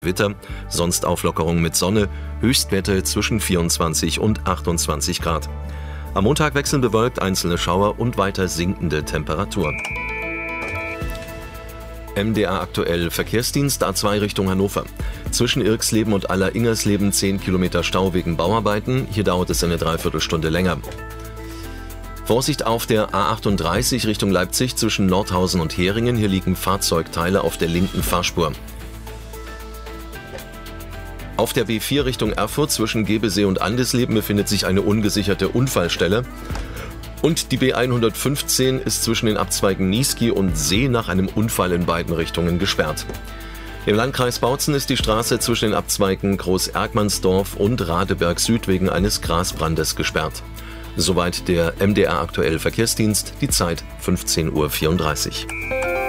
Gewitter, sonst Auflockerung mit Sonne, Höchstwerte zwischen 24 und 28 Grad. Am Montag wechseln bewölkt, einzelne Schauer und weiter sinkende Temperatur. MDR aktuell Verkehrsdienst A2 Richtung Hannover. Zwischen Irxleben und Aller-Ingersleben 10 Kilometer Stau wegen Bauarbeiten. Hier dauert es eine Dreiviertelstunde länger. Vorsicht auf der A38 Richtung Leipzig zwischen Nordhausen und Heringen. Hier liegen Fahrzeugteile auf der linken Fahrspur. Auf der B4 Richtung Erfurt zwischen Gebesee und Andesleben befindet sich eine ungesicherte Unfallstelle. Und die B115 ist zwischen den Abzweigen Niesky und See nach einem Unfall in beiden Richtungen gesperrt. Im Landkreis Bautzen ist die Straße zwischen den Abzweigen Groß-Erkmannsdorf und Radeberg Süd wegen eines Grasbrandes gesperrt. Soweit der MDR aktuell Verkehrsdienst, die Zeit 15:34 Uhr.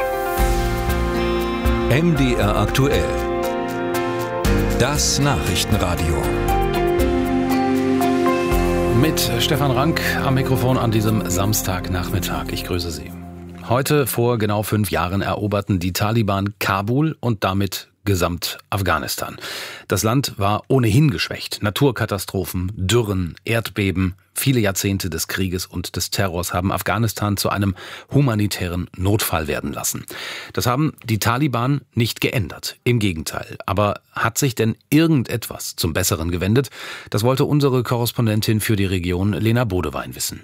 MDR aktuell. Das Nachrichtenradio. Mit Stefan Rank am Mikrofon an diesem Samstagnachmittag. Ich grüße Sie. Heute vor genau 5 Jahren eroberten die Taliban Kabul und damit gesamt Afghanistan. Das Land war ohnehin geschwächt. Naturkatastrophen, Dürren, Erdbeben, viele Jahrzehnte des Krieges und des Terrors haben Afghanistan zu einem humanitären Notfall werden lassen. Das haben die Taliban nicht geändert. Im Gegenteil. Aber hat sich denn irgendetwas zum Besseren gewendet? Das wollte unsere Korrespondentin für die Region Lena Bodewein wissen.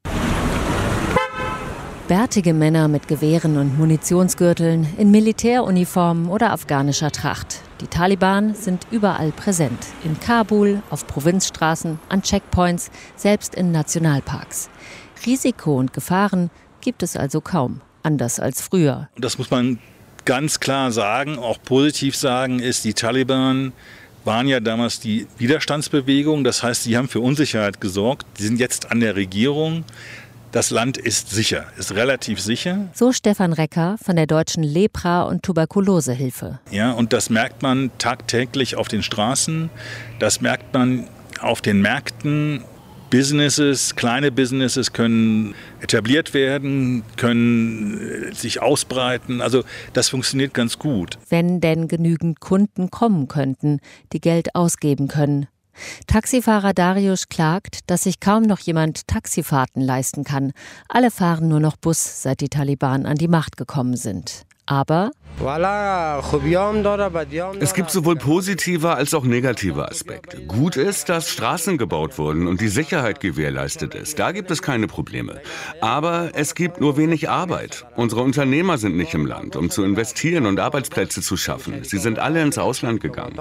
Bärtige Männer mit Gewehren und Munitionsgürteln, in Militäruniformen oder afghanischer Tracht. Die Taliban sind überall präsent. In Kabul, auf Provinzstraßen, an Checkpoints, selbst in Nationalparks. Risiko und Gefahren gibt es also kaum, anders als früher. Das muss man ganz klar sagen, auch positiv sagen, ist, die Taliban waren ja damals die Widerstandsbewegung. Das heißt, sie haben für Unsicherheit gesorgt. Die sind jetzt an der Regierung. Das Land ist sicher, ist relativ sicher. So Stefan Recker von der Deutschen Lepra- und Tuberkulosehilfe. Ja, und das merkt man tagtäglich auf den Straßen. Das merkt man auf den Märkten. Businesses, kleine Businesses können etabliert werden, können sich ausbreiten. Also das funktioniert ganz gut. Wenn denn genügend Kunden kommen könnten, die Geld ausgeben können. Taxifahrer Darius klagt, dass sich kaum noch jemand Taxifahrten leisten kann. Alle fahren nur noch Bus, seit die Taliban an die Macht gekommen sind. Aber es gibt sowohl positive als auch negative Aspekte. Gut ist, dass Straßen gebaut wurden und die Sicherheit gewährleistet ist. Da gibt es keine Probleme. Aber es gibt nur wenig Arbeit. Unsere Unternehmer sind nicht im Land, um zu investieren und Arbeitsplätze zu schaffen. Sie sind alle ins Ausland gegangen.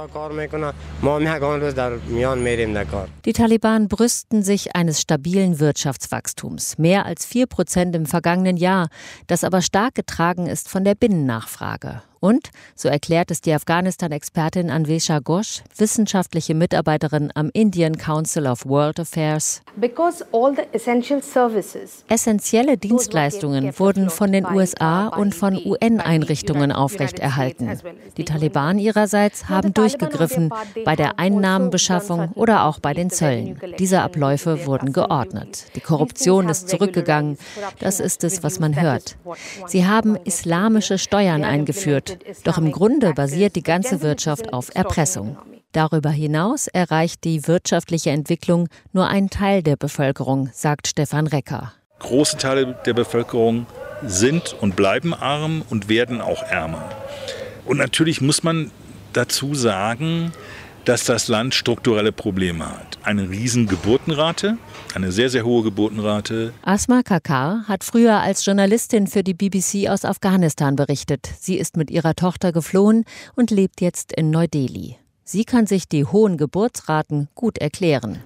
Die Taliban brüsten sich eines stabilen Wirtschaftswachstums. Mehr als 4% im vergangenen Jahr, das aber stark getragen ist von der Binnennachfrage. Und, so erklärt es die Afghanistan-Expertin Anvesha Ghosh, wissenschaftliche Mitarbeiterin am Indian Council of World Affairs. Essentielle Dienstleistungen wurden von den USA und von UN-Einrichtungen aufrechterhalten. Die Taliban ihrerseits haben durchgegriffen bei der Einnahmenbeschaffung oder auch bei den Zöllen. Diese Abläufe wurden geordnet. Die Korruption ist zurückgegangen. Das ist es, was man hört. Sie haben islamische Steuern eingeführt. Doch im Grunde basiert die ganze Wirtschaft auf Erpressung. Darüber hinaus erreicht die wirtschaftliche Entwicklung nur einen Teil der Bevölkerung, sagt Stefan Recker. Große Teile der Bevölkerung sind und bleiben arm und werden auch ärmer. Und natürlich muss man dazu sagen, dass das Land strukturelle Probleme hat. Eine riesen Geburtenrate, eine sehr, sehr hohe Geburtenrate. Asma Kakar hat früher als Journalistin für die BBC aus Afghanistan berichtet. Sie ist mit ihrer Tochter geflohen und lebt jetzt in Neu-Delhi. Sie kann sich die hohen Geburtsraten gut erklären.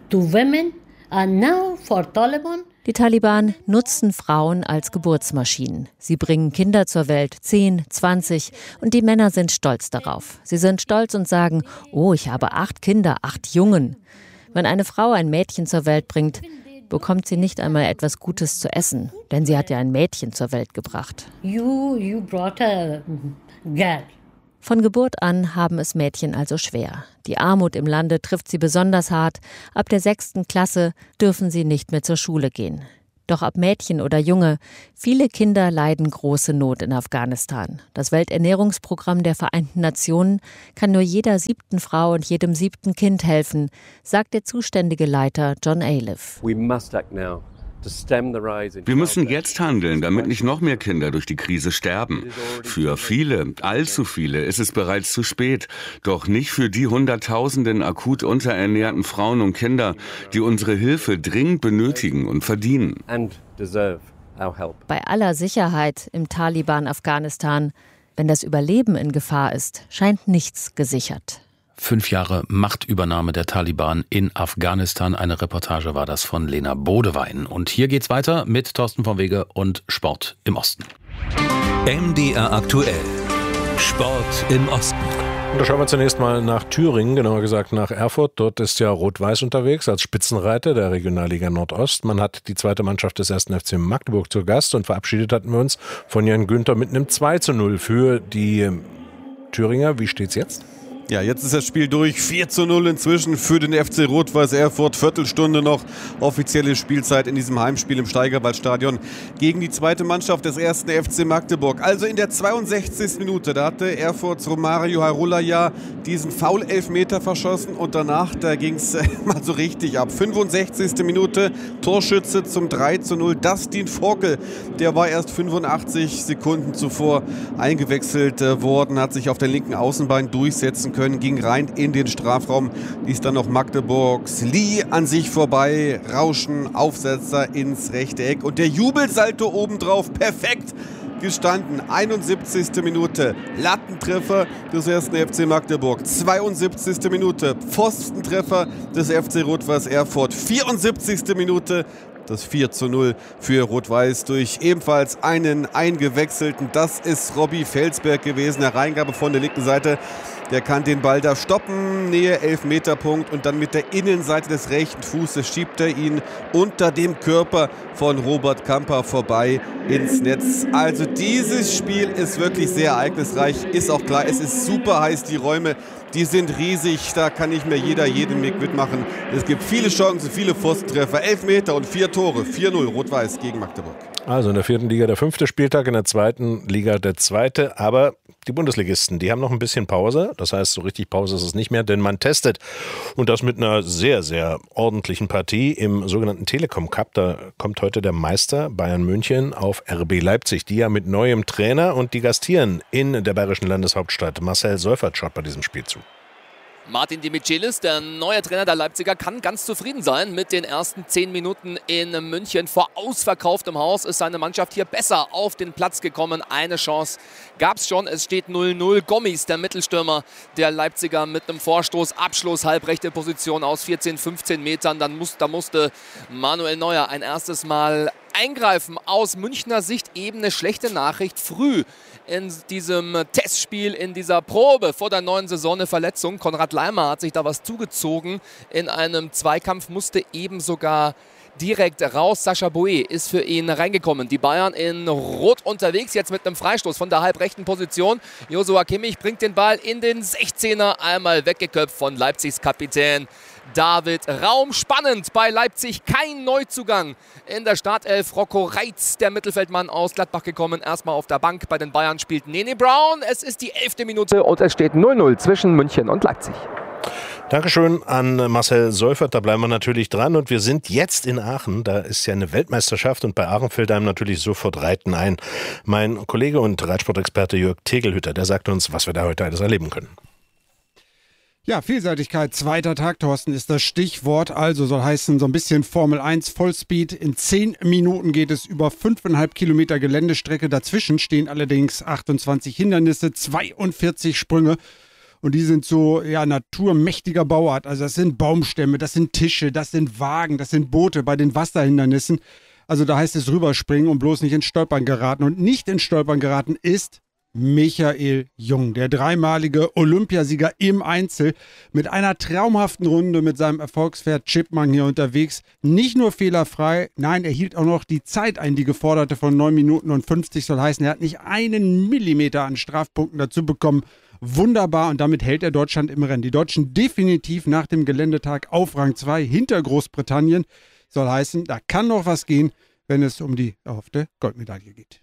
Die Taliban nutzen Frauen als Geburtsmaschinen. Sie bringen Kinder zur Welt, 10, 20, und die Männer sind stolz darauf. Sie sind stolz und sagen, oh, ich habe 8 Kinder, 8 Jungen. Wenn eine Frau ein Mädchen zur Welt bringt, bekommt sie nicht einmal etwas Gutes zu essen, denn sie hat ja ein Mädchen zur Welt gebracht. You brought a girl. Von Geburt an haben es Mädchen also schwer. Die Armut im Lande trifft sie besonders hart. Ab der 6. Klasse dürfen sie nicht mehr zur Schule gehen. Doch ob Mädchen oder Junge, viele Kinder leiden große Not in Afghanistan. Das Welternährungsprogramm der Vereinten Nationen kann nur jeder 7. Frau und jedem 7. Kind helfen, sagt der zuständige Leiter John Aliff. Wir müssen jetzt handeln, damit nicht noch mehr Kinder durch die Krise sterben. Für viele, allzu viele, ist es bereits zu spät. Doch nicht für die Hunderttausenden akut unterernährten Frauen und Kinder, die unsere Hilfe dringend benötigen und verdienen. Bei aller Sicherheit im Taliban-Afghanistan, wenn das Überleben in Gefahr ist, scheint nichts gesichert. 5 Jahre Machtübernahme der Taliban in Afghanistan. Eine Reportage war das von Lena Bodewein. Und hier geht's weiter mit Thorsten von Wege und Sport im Osten. MDR aktuell. Sport im Osten. Und da schauen wir zunächst mal nach Thüringen, genauer gesagt nach Erfurt. Dort ist ja Rot-Weiß unterwegs als Spitzenreiter der Regionalliga Nordost. Man hat die zweite Mannschaft des 1. FC Magdeburg zu Gast und verabschiedet hatten wir uns von Jan Günther mit einem 2:0 für die Thüringer. Wie steht's jetzt? Ja, jetzt ist das Spiel durch. 4:0 inzwischen für den FC Rot-Weiß Erfurt. Viertelstunde noch offizielle Spielzeit in diesem Heimspiel im Steigerwaldstadion gegen die zweite Mannschaft des 1. FC Magdeburg. Also in der 62. Minute, da hatte Erfurts Romario Harulla ja diesen Foul-Elfmeter verschossen und danach, da ging es mal so richtig ab. 65. Minute, Torschütze zum 3:0. Dustin Forkel, der war erst 85 Sekunden zuvor eingewechselt worden, hat sich auf der linken Außenbein durchsetzen können, ging rein in den Strafraum, ließ dann noch Magdeburgs Lee an sich vorbei rauschen, Aufsetzer ins rechte Eck und der Jubelsalto obendrauf, perfekt gestanden. 71. Minute, Lattentreffer des 1. FC Magdeburg. 72. Minute, Pfostentreffer des FC Rot-Weiß Erfurt. 74. Minute, das 4:0 für Rot-Weiß durch ebenfalls einen eingewechselten. Das ist Robby Felsberg gewesen. Der Reingabe von der linken Seite. Der kann den Ball da stoppen, Nähe 11-Meter-Punkt und dann mit der Innenseite des rechten Fußes schiebt er ihn unter dem Körper von Robert Kamper vorbei ins Netz. Also dieses Spiel ist wirklich sehr ereignisreich, ist auch klar, es ist super heiß, die Räume, die sind riesig, da kann nicht mehr jeder jeden mitmachen. Es gibt viele Chancen, viele Pfostentreffer, 11 Meter und 4 Tore, 4:0 Rot-Weiß gegen Magdeburg. Also in der 4. Liga der 5. Spieltag, in der 2. Liga der 2. Aber die Bundesligisten, die haben noch ein bisschen Pause. Das heißt, so richtig Pause ist es nicht mehr, denn man testet. Und das mit einer sehr, sehr ordentlichen Partie im sogenannten Telekom Cup. Da kommt heute der Meister Bayern München auf RB Leipzig, die ja mit neuem Trainer und die gastieren in der bayerischen Landeshauptstadt. Marcel Seufert schaut bei diesem Spiel zu. Martin Dimichelis, der neue Trainer der Leipziger, kann ganz zufrieden sein mit den ersten 10 Minuten in München. Vor ausverkauftem Haus ist seine Mannschaft hier besser auf den Platz gekommen. Eine Chance gab es schon, es steht 0:0. Gommis, der Mittelstürmer der Leipziger mit einem Vorstoß, Abschluss, halbrechte Position aus 14, 15 Metern. Da musste Manuel Neuer ein erstes Mal eingreifen. Aus Münchner Sicht eben eine schlechte Nachricht. Früh in diesem Testspiel, in dieser Probe vor der neuen Saison eine Verletzung. Konrad Leimer hat sich da was zugezogen. In einem Zweikampf musste eben sogar direkt raus. Sascha Boe ist für ihn reingekommen. Die Bayern in Rot unterwegs, jetzt mit einem Freistoß von der halbrechten Position. Joshua Kimmich bringt den Ball in den 16er, einmal weggeköpft von Leipzigs Kapitän David Raum. Spannend bei Leipzig, kein Neuzugang in der Startelf. Rocco Reitz, der Mittelfeldmann aus Gladbach gekommen, erstmal auf der Bank. Bei den Bayern spielt Nene Brown. Es ist die 11. Minute und es steht 0:0 zwischen München und Leipzig. Dankeschön an Marcel Seufert, da bleiben wir natürlich dran und wir sind jetzt in Aachen, da ist ja eine Weltmeisterschaft und bei Aachen fällt einem natürlich sofort Reiten ein. Mein Kollege und Reitsportexperte Jörg Tegelhütter, der sagt uns, was wir da heute alles erleben können. Ja, Vielseitigkeit, zweiter Tag, Thorsten, ist das Stichwort. Also soll heißen, so ein bisschen Formel 1 Vollspeed. In 10 Minuten geht es über 5,5 Kilometer Geländestrecke. Dazwischen stehen allerdings 28 Hindernisse, 42 Sprünge. Und die sind so, ja, naturmächtiger Bauart. Also das sind Baumstämme, das sind Tische, das sind Wagen, das sind Boote bei den Wasserhindernissen. Also da heißt es rüberspringen und bloß nicht ins Stolpern geraten. Und nicht ins Stolpern geraten ist Michael Jung, der dreimalige Olympiasieger im Einzel, mit einer traumhaften Runde mit seinem Erfolgspferd Chipmunk hier unterwegs. Nicht nur fehlerfrei, nein, er hielt auch noch die Zeit ein, die geforderte von 9 Minuten und 50, soll heißen, er hat nicht einen Millimeter an Strafpunkten dazu bekommen. Wunderbar, und damit hält er Deutschland im Rennen. Die Deutschen definitiv nach dem Geländetag auf Rang 2 hinter Großbritannien. Soll heißen, da kann noch was gehen. wenn es um die erhoffte Goldmedaille geht.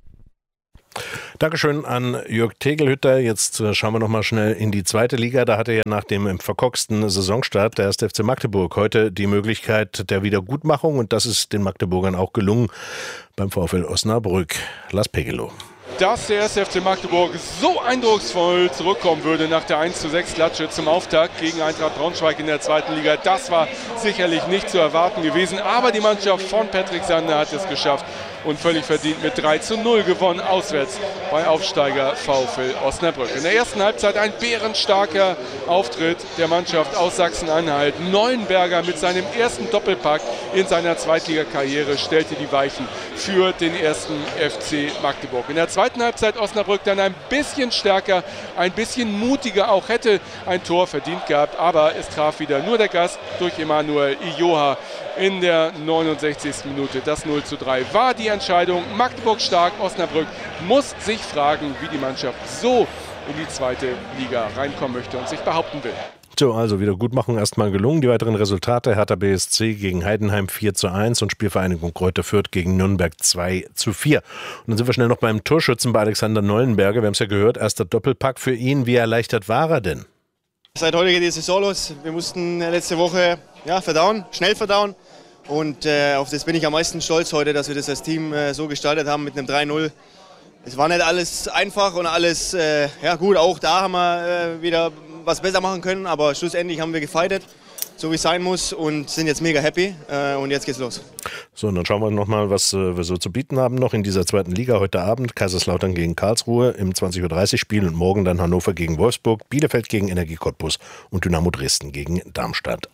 Dankeschön an Jörg Tegelhütter. Jetzt schauen wir noch mal schnell in die zweite Liga. Da hatte ja nach dem verkorksten Saisonstart der 1. FC Magdeburg heute die Möglichkeit der Wiedergutmachung. Und das ist den Magdeburgern auch gelungen beim VfL Osnabrück. Lars Pegelow. Dass der 1. FC Magdeburg so eindrucksvoll zurückkommen würde nach der 1:6-Klatsche zum Auftakt gegen Eintracht Braunschweig in der zweiten Liga, das war sicherlich nicht zu erwarten gewesen. Aber die Mannschaft von Patrick Sander hat es geschafft und völlig verdient mit 3:0 gewonnen, auswärts bei Aufsteiger VfL Osnabrück. In der ersten Halbzeit ein bärenstarker Auftritt der Mannschaft aus Sachsen-Anhalt. Neuenberger mit seinem ersten Doppelpack in seiner Zweitligakarriere stellte die Weichen für den 1. FC Magdeburg. In der zweiten Halbzeit Osnabrück dann ein bisschen stärker, ein bisschen mutiger, auch hätte ein Tor verdient gehabt, aber es traf wieder nur der Gast durch Emanuel Ijoha in der 69. Minute. Das 0:3 war die Entscheidung. Magdeburg stark, Osnabrück muss sich fragen, wie die Mannschaft so in die zweite Liga reinkommen möchte und sich behaupten will. So, also Wiedergutmachung erstmal gelungen. Die weiteren Resultate: Hertha BSC gegen Heidenheim 4:1 und Spielvereinigung Greuther Fürth gegen Nürnberg 2:4. Und dann sind wir schnell noch beim Torschützen bei Alexander Neuenberger. Wir haben es ja gehört, erster Doppelpack für ihn. Wie erleichtert war er denn? Seit heute geht die Saison los. Wir mussten letzte Woche schnell verdauen. Und auf das bin ich am meisten stolz heute, dass wir das als Team so gestaltet haben mit einem 3:0. Es war nicht alles einfach und alles gut. Auch da haben wir wieder was besser machen können, aber schlussendlich haben wir gefightet, so wie es sein muss, und sind jetzt mega happy. Und jetzt geht's los. So, und dann schauen wir nochmal, was wir so zu bieten haben noch in dieser zweiten Liga. Heute Abend Kaiserslautern gegen Karlsruhe im 20:30 Spiel und morgen dann Hannover gegen Wolfsburg, Bielefeld gegen Energie Cottbus und Dynamo Dresden gegen Darmstadt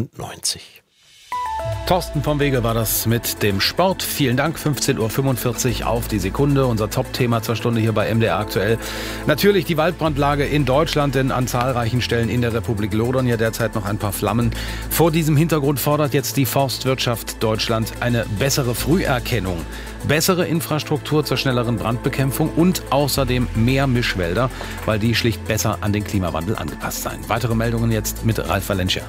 98. Thorsten vom Wege war das mit dem Sport. Vielen Dank. 15:45 Uhr auf die Sekunde. Unser Top-Thema zur Stunde hier bei MDR aktuell. Natürlich die Waldbrandlage in Deutschland, denn an zahlreichen Stellen in der Republik lodern ja derzeit noch ein paar Flammen. Vor diesem Hintergrund fordert jetzt die Forstwirtschaft Deutschland eine bessere Früherkennung, bessere Infrastruktur zur schnelleren Brandbekämpfung und außerdem mehr Mischwälder, weil die schlicht besser an den Klimawandel angepasst seien. Weitere Meldungen jetzt mit Ralf Valencia.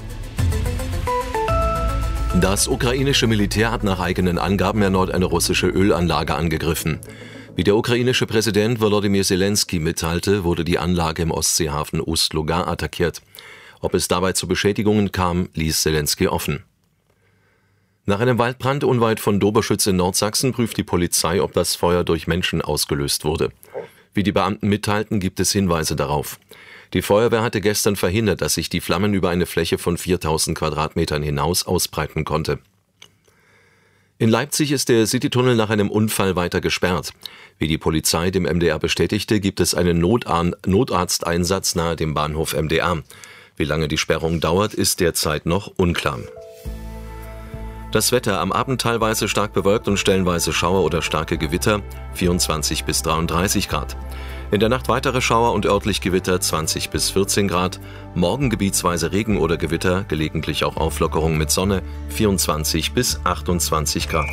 Das ukrainische Militär hat nach eigenen Angaben erneut eine russische Ölanlage angegriffen. Wie der ukrainische Präsident Volodymyr Zelensky mitteilte, wurde die Anlage im Ostseehafen Ust-Luga attackiert. Ob es dabei zu Beschädigungen kam, ließ Zelensky offen. Nach einem Waldbrand unweit von Doberschütz in Nordsachsen prüft die Polizei, ob das Feuer durch Menschen ausgelöst wurde. Wie die Beamten mitteilten, gibt es Hinweise darauf. Die Feuerwehr hatte gestern verhindert, dass sich die Flammen über eine Fläche von 4000 Quadratmetern hinaus ausbreiten konnte. In Leipzig ist der Citytunnel nach einem Unfall weiter gesperrt. Wie die Polizei dem MDR bestätigte, gibt es einen Notarzteinsatz nahe dem Bahnhof MDR. Wie lange die Sperrung dauert, ist derzeit noch unklar. Das Wetter: am Abend teilweise stark bewölkt und stellenweise Schauer oder starke Gewitter, 24 bis 33 Grad. In der Nacht weitere Schauer und örtlich Gewitter, 20 bis 14 Grad. Morgen gebietsweise Regen oder Gewitter, gelegentlich auch Auflockerung mit Sonne, 24 bis 28 Grad.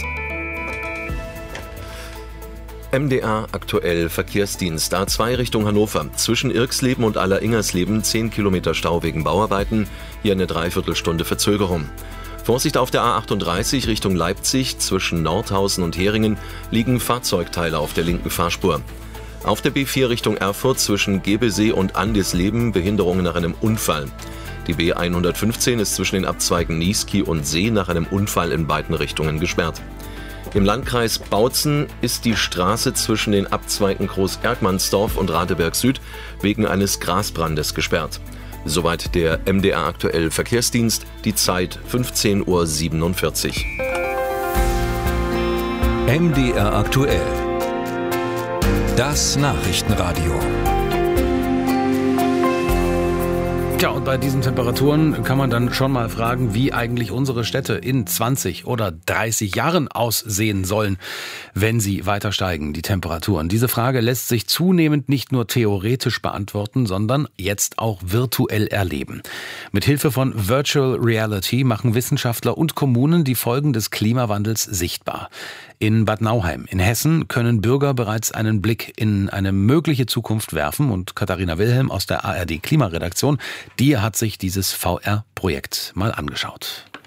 MDR aktuell Verkehrsdienst. A2 Richtung Hannover. Zwischen Irxleben und Aller-Ingersleben 10 Kilometer Stau wegen Bauarbeiten. Hier eine Dreiviertelstunde Verzögerung. Vorsicht auf der A38 Richtung Leipzig. Zwischen Nordhausen und Heringen liegen Fahrzeugteile auf der linken Fahrspur. Auf der B4 Richtung Erfurt zwischen Gebesee und Andisleben Behinderungen nach einem Unfall. Die B115 ist zwischen den Abzweigen Niesky und See nach einem Unfall in beiden Richtungen gesperrt. Im Landkreis Bautzen ist die Straße zwischen den Abzweigen Groß-Erkmannsdorf und Radeberg Süd wegen eines Grasbrandes gesperrt. Soweit der MDR aktuell Verkehrsdienst, die Zeit 15:47 Uhr. MDR aktuell. Das Nachrichtenradio. Tja, und bei diesen Temperaturen kann man dann schon mal fragen, wie eigentlich unsere Städte in 20 oder 30 Jahren aussehen sollen, wenn sie weiter steigen, die Temperaturen. Diese Frage lässt sich zunehmend nicht nur theoretisch beantworten, sondern jetzt auch virtuell erleben. Mit Hilfe von Virtual Reality machen Wissenschaftler und Kommunen die Folgen des Klimawandels sichtbar. In Bad Nauheim in Hessen können Bürger bereits einen Blick in eine mögliche Zukunft werfen und Katharina Wilhelm aus der ARD Klimaredaktion, die hat sich dieses VR-Projekt mal angeschaut.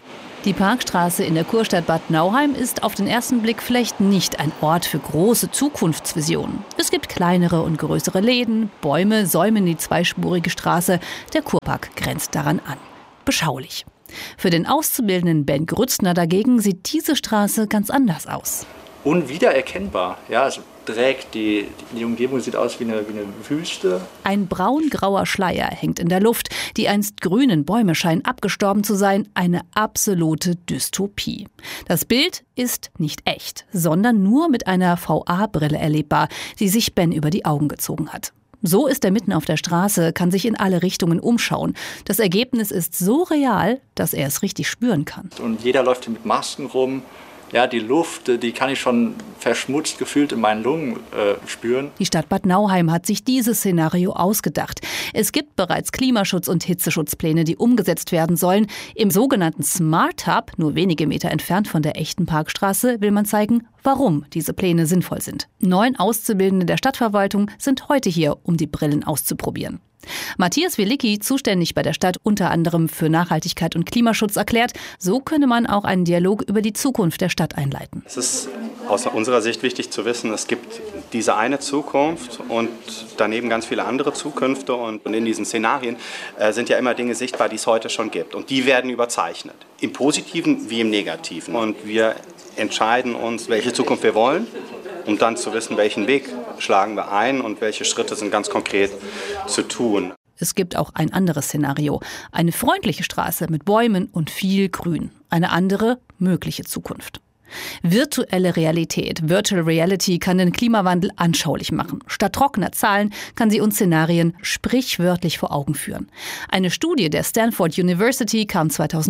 Die Parkstraße in der Kurstadt Bad Nauheim ist auf den ersten Blick vielleicht nicht ein Ort für große Zukunftsvisionen. Es gibt kleinere und größere Läden, Bäume säumen die zweispurige Straße. Der Kurpark grenzt daran an. Beschaulich. Für den Auszubildenden Ben Grützner dagegen sieht diese Straße ganz anders aus. Unwiedererkennbar. Ja, also trägt die Umgebung sieht aus wie eine Wüste. Ein braun-grauer Schleier hängt in der Luft. Die einst grünen Bäume scheinen abgestorben zu sein. Eine absolute Dystopie. Das Bild ist nicht echt, sondern nur mit einer VR-Brille erlebbar, die sich Ben über die Augen gezogen hat. So ist er mitten auf der Straße, kann sich in alle Richtungen umschauen. Das Ergebnis ist so real, dass er es richtig spüren kann. Und jeder läuft mit Masken rum. Ja, die Luft, die kann ich schon verschmutzt gefühlt in meinen Lungen spüren. Die Stadt Bad Nauheim hat sich dieses Szenario ausgedacht. Es gibt bereits Klimaschutz- und Hitzeschutzpläne, die umgesetzt werden sollen. Im sogenannten Smart Hub, nur wenige Meter entfernt von der echten Parkstraße, will man zeigen, warum diese Pläne sinnvoll sind. 9 Auszubildende der Stadtverwaltung sind heute hier, um die Brillen auszuprobieren. Matthias Wielicki, zuständig bei der Stadt unter anderem für Nachhaltigkeit und Klimaschutz, erklärt, so könne man auch einen Dialog über die Zukunft der Stadt einleiten. Es ist aus unserer Sicht wichtig zu wissen, es gibt diese eine Zukunft und daneben ganz viele andere Zukünfte. Und in diesen Szenarien sind ja immer Dinge sichtbar, die es heute schon gibt. Und die werden überzeichnet, im Positiven wie im Negativen. Und wir entscheiden uns, welche Zukunft wir wollen, um dann zu wissen, welchen Weg schlagen wir ein und welche Schritte sind ganz konkret zu tun. Es gibt auch ein anderes Szenario. Eine freundliche Straße mit Bäumen und viel Grün. Eine andere mögliche Zukunft. Virtuelle Realität, Virtual Reality, kann den Klimawandel anschaulich machen. Statt trockener Zahlen kann sie uns Szenarien sprichwörtlich vor Augen führen. Eine Studie der Stanford University kam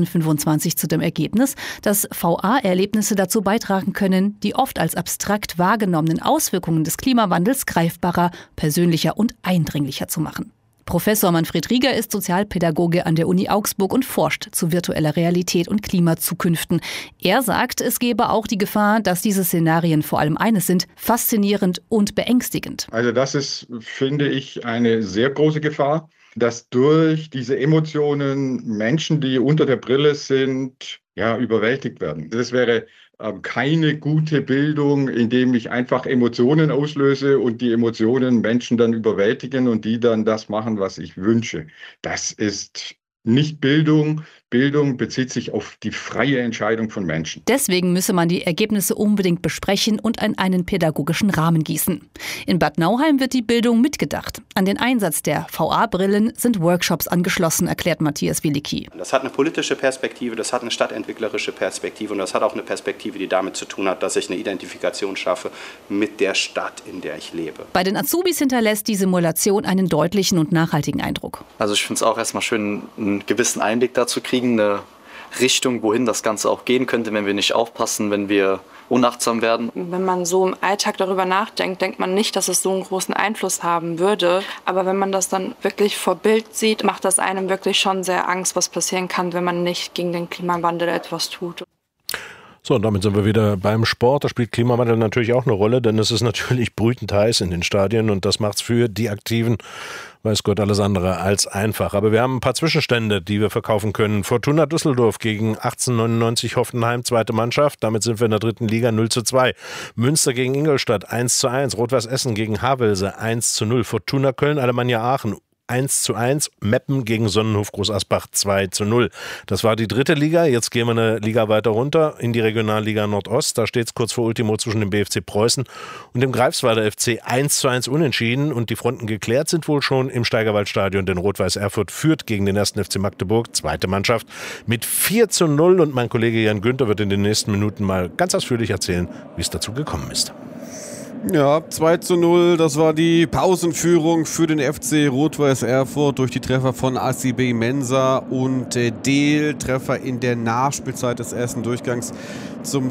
2025 zu dem Ergebnis, dass VR-Erlebnisse dazu beitragen können, die oft als abstrakt wahrgenommenen Auswirkungen des Klimawandels greifbarer, persönlicher und eindringlicher zu machen. Professor Manfred Rieger ist Sozialpädagoge an der Uni Augsburg und forscht zu virtueller Realität und Klimazukünften. Er sagt, es gäbe auch die Gefahr, dass diese Szenarien vor allem eines sind: faszinierend und beängstigend. Also das ist, finde ich, eine sehr große Gefahr, dass durch diese Emotionen Menschen, die unter der Brille sind, überwältigt werden. Das wäre keine gute Bildung, indem ich einfach Emotionen auslöse und die Emotionen Menschen dann überwältigen und die dann das machen, was ich wünsche. Das ist nicht Bildung. Bildung bezieht sich auf die freie Entscheidung von Menschen. Deswegen müsse man die Ergebnisse unbedingt besprechen und in einen pädagogischen Rahmen gießen. In Bad Nauheim wird die Bildung mitgedacht. An den Einsatz der VR-Brillen sind Workshops angeschlossen, erklärt Matthias Wielicki. Das hat eine politische Perspektive, das hat eine stadtentwicklerische Perspektive und das hat auch eine Perspektive, die damit zu tun hat, dass ich eine Identifikation schaffe mit der Stadt, in der ich lebe. Bei den Azubis hinterlässt die Simulation einen deutlichen und nachhaltigen Eindruck. Also ich finde es auch erstmal schön, einen gewissen Einblick dazu kriegen, eine Richtung, wohin das Ganze auch gehen könnte, wenn wir nicht aufpassen, wenn wir unachtsam werden. Wenn man so im Alltag darüber nachdenkt, denkt man nicht, dass es so einen großen Einfluss haben würde. Aber wenn man das dann wirklich vor Bild sieht, macht das einem wirklich schon sehr Angst, was passieren kann, wenn man nicht gegen den Klimawandel etwas tut. So, und damit sind wir wieder beim Sport. Da spielt Klimawandel natürlich auch eine Rolle, denn es ist natürlich brütend heiß in den Stadien und das macht es für die Aktiven, weiß Gott, alles andere als einfach. Aber wir haben ein paar Zwischenstände, die wir verkaufen können. Fortuna Düsseldorf gegen 1899 Hoffenheim, zweite Mannschaft. Damit sind wir in der 3. Liga 0:2. Münster gegen Ingolstadt 1:1. Rot-Weiß Essen gegen Havelse 1:0. Fortuna Köln, Alemannia Aachen 1:1, Meppen gegen Sonnenhof Groß-Asbach 2:0. Das war die 3. Liga. Jetzt gehen wir eine Liga weiter runter in die Regionalliga Nordost. Da steht es kurz vor Ultimo zwischen dem BFC Preußen und dem Greifswalder FC 1:1 unentschieden. Und die Fronten geklärt sind wohl schon im Steigerwaldstadion, denn Rot-Weiß Erfurt führt gegen den 1. FC Magdeburg, zweite Mannschaft, mit 4:0. Und mein Kollege Jan Günther wird in den nächsten Minuten mal ganz ausführlich erzählen, wie es dazu gekommen ist. Ja, 2:0, das war die Pausenführung für den FC Rot-Weiß Erfurt durch die Treffer von ACB Mensa und Dehl. Treffer in der Nachspielzeit des ersten Durchgangs zum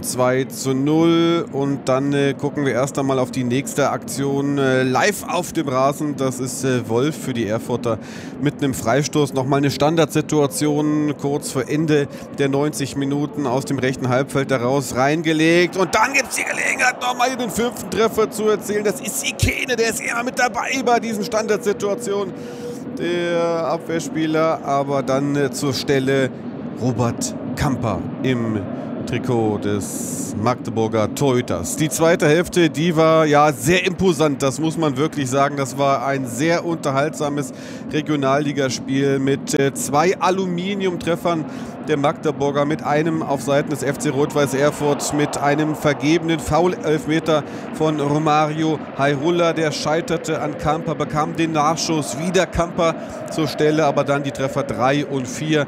2:0. Und dann gucken wir erst einmal auf die nächste Aktion live auf dem Rasen. Das ist Wolf für die Erfurter mit einem Freistoß. Nochmal eine Standardsituation kurz vor Ende der 90 Minuten aus dem rechten Halbfeld heraus reingelegt. Und dann gibt es die Gelegenheit, nochmal den 5. Treffer zu erzielen. Das ist Ikene, der ist immer mit dabei bei diesen Standardsituationen. Der Abwehrspieler, aber dann zur Stelle Robert Kamper im Trikot des Magdeburger Torhüters. Die zweite Hälfte, die war ja sehr imposant, das muss man wirklich sagen. Das war ein sehr unterhaltsames Regionalligaspiel mit 2 Aluminiumtreffern der Magdeburger, mit einem auf Seiten des FC Rot-Weiß Erfurt, mit einem vergebenen Foul-Elfmeter von Romario Hairulla, der scheiterte an Kamper, bekam den Nachschuss, wieder Kamper zur Stelle, aber dann die Treffer 3 und 4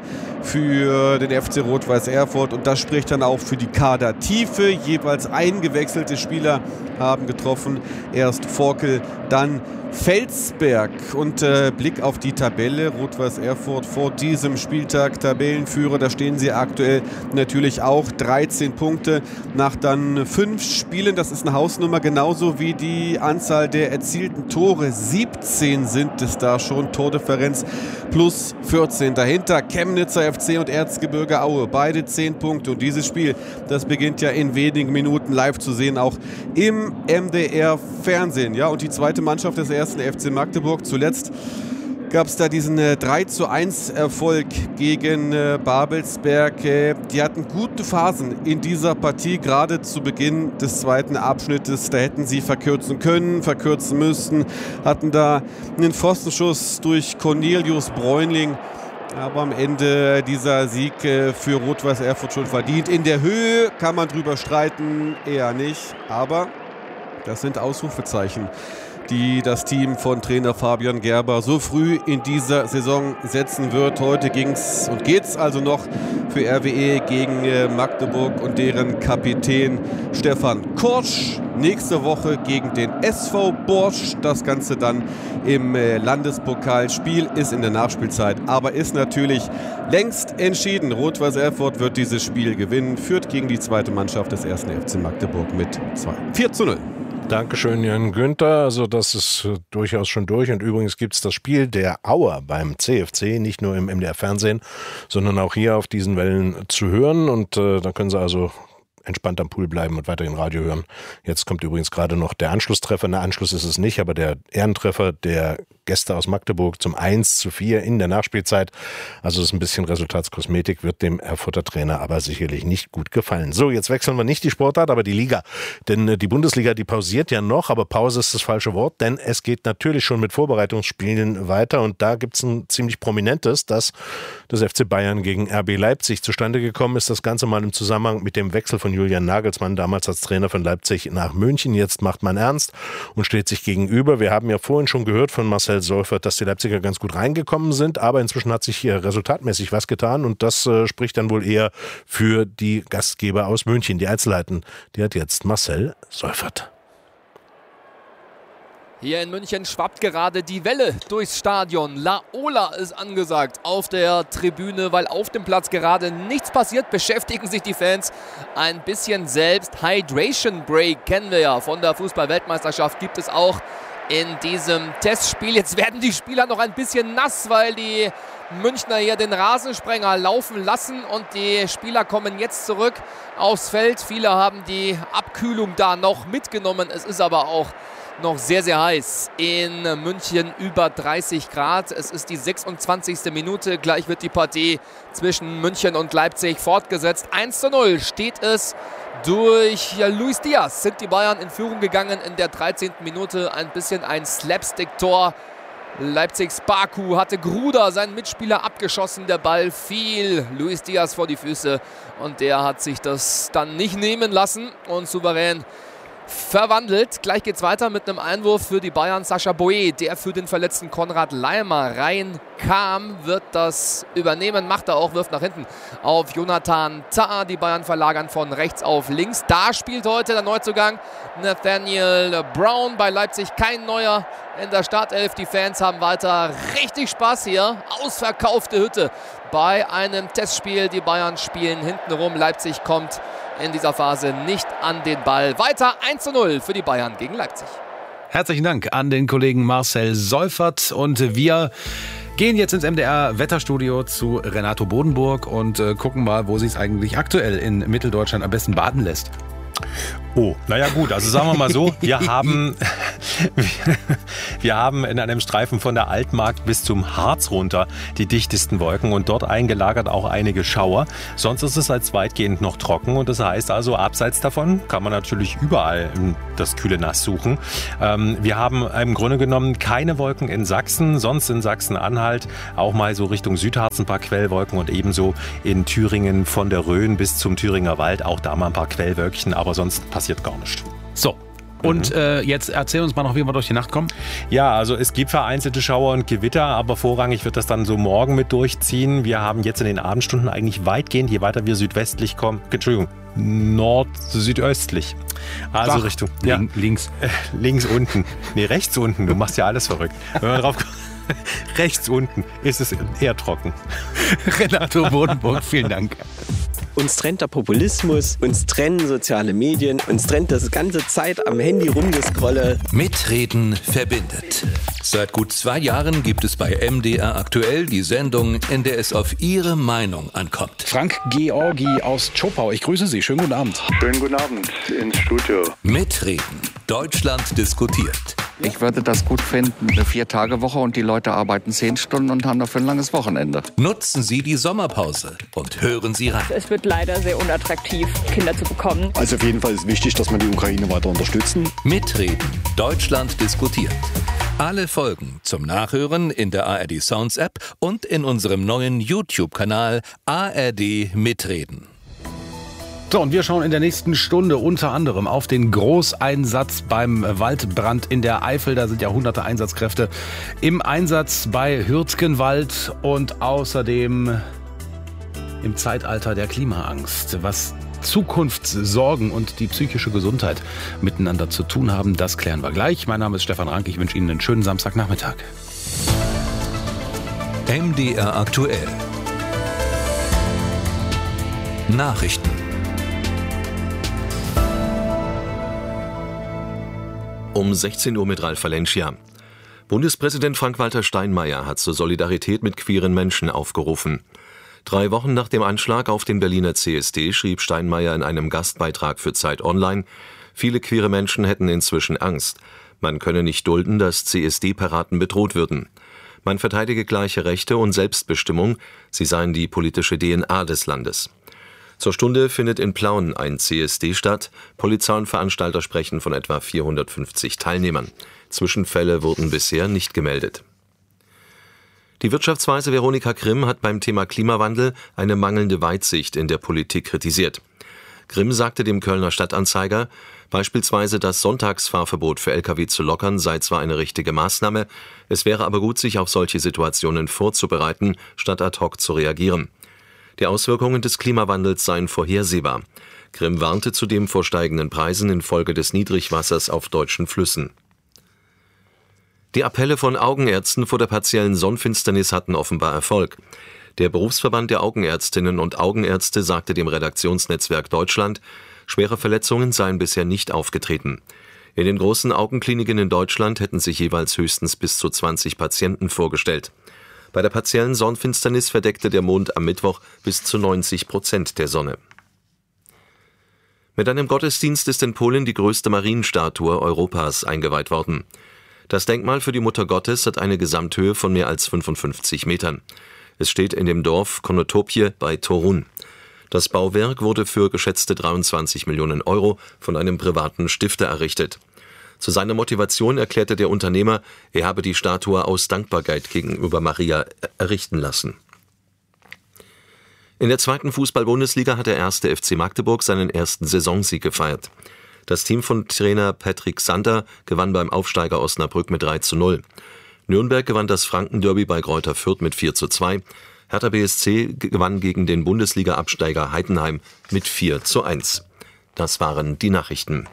für den FC Rot-Weiß Erfurt, und das spricht dann auch für die Kadertiefe. Jeweils eingewechselte Spieler haben getroffen, erst Forkel, dann Felsberg. Und Blick auf die Tabelle, Rot-Weiß Erfurt vor diesem Spieltag Tabellenführer, da stehen sie aktuell natürlich auch 13 Punkte nach dann 5 Spielen, das ist eine Hausnummer, genauso wie die Anzahl der erzielten Tore, 17 sind es da schon, Tordifferenz plus 14, dahinter Chemnitzer FC und Erzgebirge Aue, beide 10 Punkte, und dieses Spiel, das beginnt ja in wenigen Minuten live zu sehen, auch im MDR-Fernsehen, ja, und die zweite Mannschaft des ersten FC Magdeburg. Zuletzt gab es da diesen 3:1 Erfolg gegen Babelsberg. Die hatten gute Phasen in dieser Partie, gerade zu Beginn des zweiten Abschnittes. Da hätten sie verkürzen können, verkürzen müssen. Hatten da einen Pfostenschuss durch Cornelius Bräunling. Aber am Ende dieser Sieg für Rot-Weiß Erfurt schon verdient. In der Höhe kann man drüber streiten, eher nicht. Aber das sind Ausrufezeichen, die das Team von Trainer Fabian Gerber so früh in dieser Saison setzen wird. Heute ging's und geht's also noch für RWE gegen Magdeburg und deren Kapitän Stefan Kortsch. Nächste Woche gegen den SV Borsch. Das Ganze dann im Landespokalspiel, ist in der Nachspielzeit, aber ist natürlich längst entschieden. Rot-Weiß Erfurt wird dieses Spiel gewinnen, führt gegen die zweite Mannschaft des ersten FC Magdeburg mit 4:0. Dankeschön, Jan Günther. Also das ist durchaus schon durch. Und übrigens gibt es das Spiel der Auer beim CFC, nicht nur im MDR-Fernsehen, sondern auch hier auf diesen Wellen zu hören. Und da können Sie also entspannt am Pool bleiben und weiterhin Radio hören. Jetzt kommt übrigens gerade noch der Anschlusstreffer. Na, Anschluss ist es nicht, aber der Ehrentreffer der Gäste aus Magdeburg zum 1:4 in der Nachspielzeit. Also das ist ein bisschen Resultatskosmetik, wird dem Erfurter Trainer aber sicherlich nicht gut gefallen. So, jetzt wechseln wir nicht die Sportart, aber die Liga. Denn die Bundesliga, die pausiert ja noch, aber Pause ist das falsche Wort, denn es geht natürlich schon mit Vorbereitungsspielen weiter, und da gibt es ein ziemlich prominentes, das FC Bayern gegen RB Leipzig. Zustande gekommen ist das Ganze mal im Zusammenhang mit dem Wechsel von Julian Nagelsmann, damals als Trainer von Leipzig nach München. Jetzt macht man ernst und steht sich gegenüber. Wir haben ja vorhin schon gehört von Marcel Seufert, dass die Leipziger ganz gut reingekommen sind, aber inzwischen hat sich hier resultatmäßig was getan, und das spricht dann wohl eher für die Gastgeber aus München. Die Einzelheiten, die hat jetzt Marcel Seufert. Hier in München schwappt gerade die Welle durchs Stadion. Laola ist angesagt auf der Tribüne, weil auf dem Platz gerade nichts passiert, beschäftigen sich die Fans ein bisschen selbst. Hydration Break kennen wir ja von der Fußball-Weltmeisterschaft, gibt es auch in diesem Testspiel. Jetzt werden die Spieler noch ein bisschen nass, weil die Münchner hier den Rasensprenger laufen lassen, und die Spieler kommen jetzt zurück aufs Feld. Viele haben die Abkühlung da noch mitgenommen. Es ist aber auch noch sehr, sehr heiß in München, über 30 Grad. Es ist die 26. Minute. Gleich wird die Partie zwischen München und Leipzig fortgesetzt. 1:0 steht es. Durch Luis Diaz sind die Bayern in Führung gegangen in der 13. Minute. Ein bisschen ein Slapstick-Tor. Leipzigs Baku hatte Gruder, seinen Mitspieler, abgeschossen. Der Ball fiel Luis Diaz vor die Füße, und der hat sich das dann nicht nehmen lassen und souverän verwandelt. Gleich geht's weiter mit einem Einwurf für die Bayern. Sascha Boe, der für den verletzten Konrad Leimer reinkam, wird das übernehmen, macht er auch, wirft nach hinten auf Jonathan Tah. Die Bayern verlagern von rechts auf links. Da spielt heute der Neuzugang Nathaniel Brown, bei Leipzig kein Neuer in der Startelf. Die Fans haben weiter richtig Spaß hier. Ausverkaufte Hütte bei einem Testspiel. Die Bayern spielen hinten rum. Leipzig kommt in dieser Phase nicht an den Ball. Weiter 1:0 für die Bayern gegen Leipzig. Herzlichen Dank an den Kollegen Marcel Seufert, und wir gehen jetzt ins MDR-Wetterstudio zu Renato Bodenburg und gucken mal, wo sich es eigentlich aktuell in Mitteldeutschland am besten baden lässt. Oh, naja gut, also sagen wir mal so, wir haben Wir haben in einem Streifen von der Altmark bis zum Harz runter die dichtesten Wolken und dort eingelagert auch einige Schauer. Sonst ist es als weitgehend noch trocken und das heißt also, abseits davon kann man natürlich überall das kühle Nass suchen. Wir haben im Grunde genommen keine Wolken in Sachsen, sonst in Sachsen-Anhalt auch mal so Richtung Südharz ein paar Quellwolken und ebenso in Thüringen von der Rhön bis zum Thüringer Wald auch da mal ein paar Quellwölkchen, aber sonst passiert gar nichts. So. Und jetzt erzähl uns mal noch, wie wir durch die Nacht kommen. Ja, also es gibt vereinzelte Schauer und Gewitter, aber vorrangig wird das dann so morgen mit durchziehen. Wir haben jetzt in den Abendstunden eigentlich weitgehend, je weiter wir südwestlich kommen, südöstlich. Also Ach, Richtung links. Links unten. Nee, rechts unten. Du machst ja alles verrückt. Wenn man drauf kommt, rechts unten ist es eher trocken. Renato Bodenburg, vielen Dank. Uns trennt der Populismus, uns trennen soziale Medien, uns trennt das ganze Zeit am Handy rumgescrolle. Mitreden verbindet. Seit gut 2 Jahren gibt es bei MDR aktuell die Sendung, in der es auf Ihre Meinung ankommt. Frank Georgi aus Zschopau, ich grüße Sie. Schönen guten Abend. Schönen guten Abend ins Studio. Mitreden. Deutschland diskutiert. Ich würde das gut finden, eine 4-Tage-Woche und die Leute arbeiten 10 Stunden und haben dafür ein langes Wochenende. Nutzen Sie die Sommerpause und hören Sie rein. Es wird leider sehr unattraktiv, Kinder zu bekommen. Also auf jeden Fall ist wichtig, dass wir die Ukraine weiter unterstützen. Mitreden. Deutschland diskutiert. Alle Folgen zum Nachhören in der ARD Sounds App und in unserem neuen YouTube-Kanal ARD Mitreden. So, und wir schauen in der nächsten Stunde unter anderem auf den Großeinsatz beim Waldbrand in der Eifel. Da sind ja hunderte Einsatzkräfte im Einsatz bei Hürtgenwald und außerdem im Zeitalter der Klimaangst. Was Zukunftssorgen und die psychische Gesundheit miteinander zu tun haben, das klären wir gleich. Mein Name ist Stefan Rank. Ich wünsche Ihnen einen schönen Samstagnachmittag. MDR aktuell. Nachrichten. Um 16 Uhr mit Ralf Valencia. Bundespräsident Frank-Walter Steinmeier hat zur Solidarität mit queeren Menschen aufgerufen. 3 Wochen nach dem Anschlag auf den Berliner CSD schrieb Steinmeier in einem Gastbeitrag für Zeit Online, viele queere Menschen hätten inzwischen Angst. Man könne nicht dulden, dass CSD-Paraden bedroht würden. Man verteidige gleiche Rechte und Selbstbestimmung, sie seien die politische DNA des Landes. Zur Stunde findet in Plauen ein CSD statt. Polizei und Veranstalter sprechen von etwa 450 Teilnehmern. Zwischenfälle wurden bisher nicht gemeldet. Die Wirtschaftsweise Veronika Grimm hat beim Thema Klimawandel eine mangelnde Weitsicht in der Politik kritisiert. Grimm sagte dem Kölner Stadtanzeiger, beispielsweise das Sonntagsfahrverbot für Lkw zu lockern sei zwar eine richtige Maßnahme, es wäre aber gut, sich auf solche Situationen vorzubereiten, statt ad hoc zu reagieren. Die Auswirkungen des Klimawandels seien vorhersehbar. Grimm warnte zudem vor steigenden Preisen infolge des Niedrigwassers auf deutschen Flüssen. Die Appelle von Augenärzten vor der partiellen Sonnenfinsternis hatten offenbar Erfolg. Der Berufsverband der Augenärztinnen und Augenärzte sagte dem Redaktionsnetzwerk Deutschland, schwere Verletzungen seien bisher nicht aufgetreten. In den großen Augenkliniken in Deutschland hätten sich jeweils höchstens bis zu 20 Patienten vorgestellt. Bei der partiellen Sonnenfinsternis verdeckte der Mond am Mittwoch bis zu 90% der Sonne. Mit einem Gottesdienst ist in Polen die größte Marienstatue Europas eingeweiht worden. Das Denkmal für die Mutter Gottes hat eine Gesamthöhe von mehr als 55 Metern. Es steht in dem Dorf Konotopie bei Torun. Das Bauwerk wurde für geschätzte 23 Millionen Euro von einem privaten Stifter errichtet. Zu seiner Motivation erklärte der Unternehmer, er habe die Statue aus Dankbarkeit gegenüber Maria errichten lassen. In der 2. Fußball-Bundesliga hat der 1. FC Magdeburg seinen ersten Saisonsieg gefeiert. Das Team von Trainer Patrick Sander gewann beim Aufsteiger Osnabrück mit 3:0. Nürnberg gewann das Franken-Derby bei Greuther Fürth mit 4:2. Hertha BSC gewann gegen den Bundesliga-Absteiger Heidenheim mit 4:1. Das waren die Nachrichten.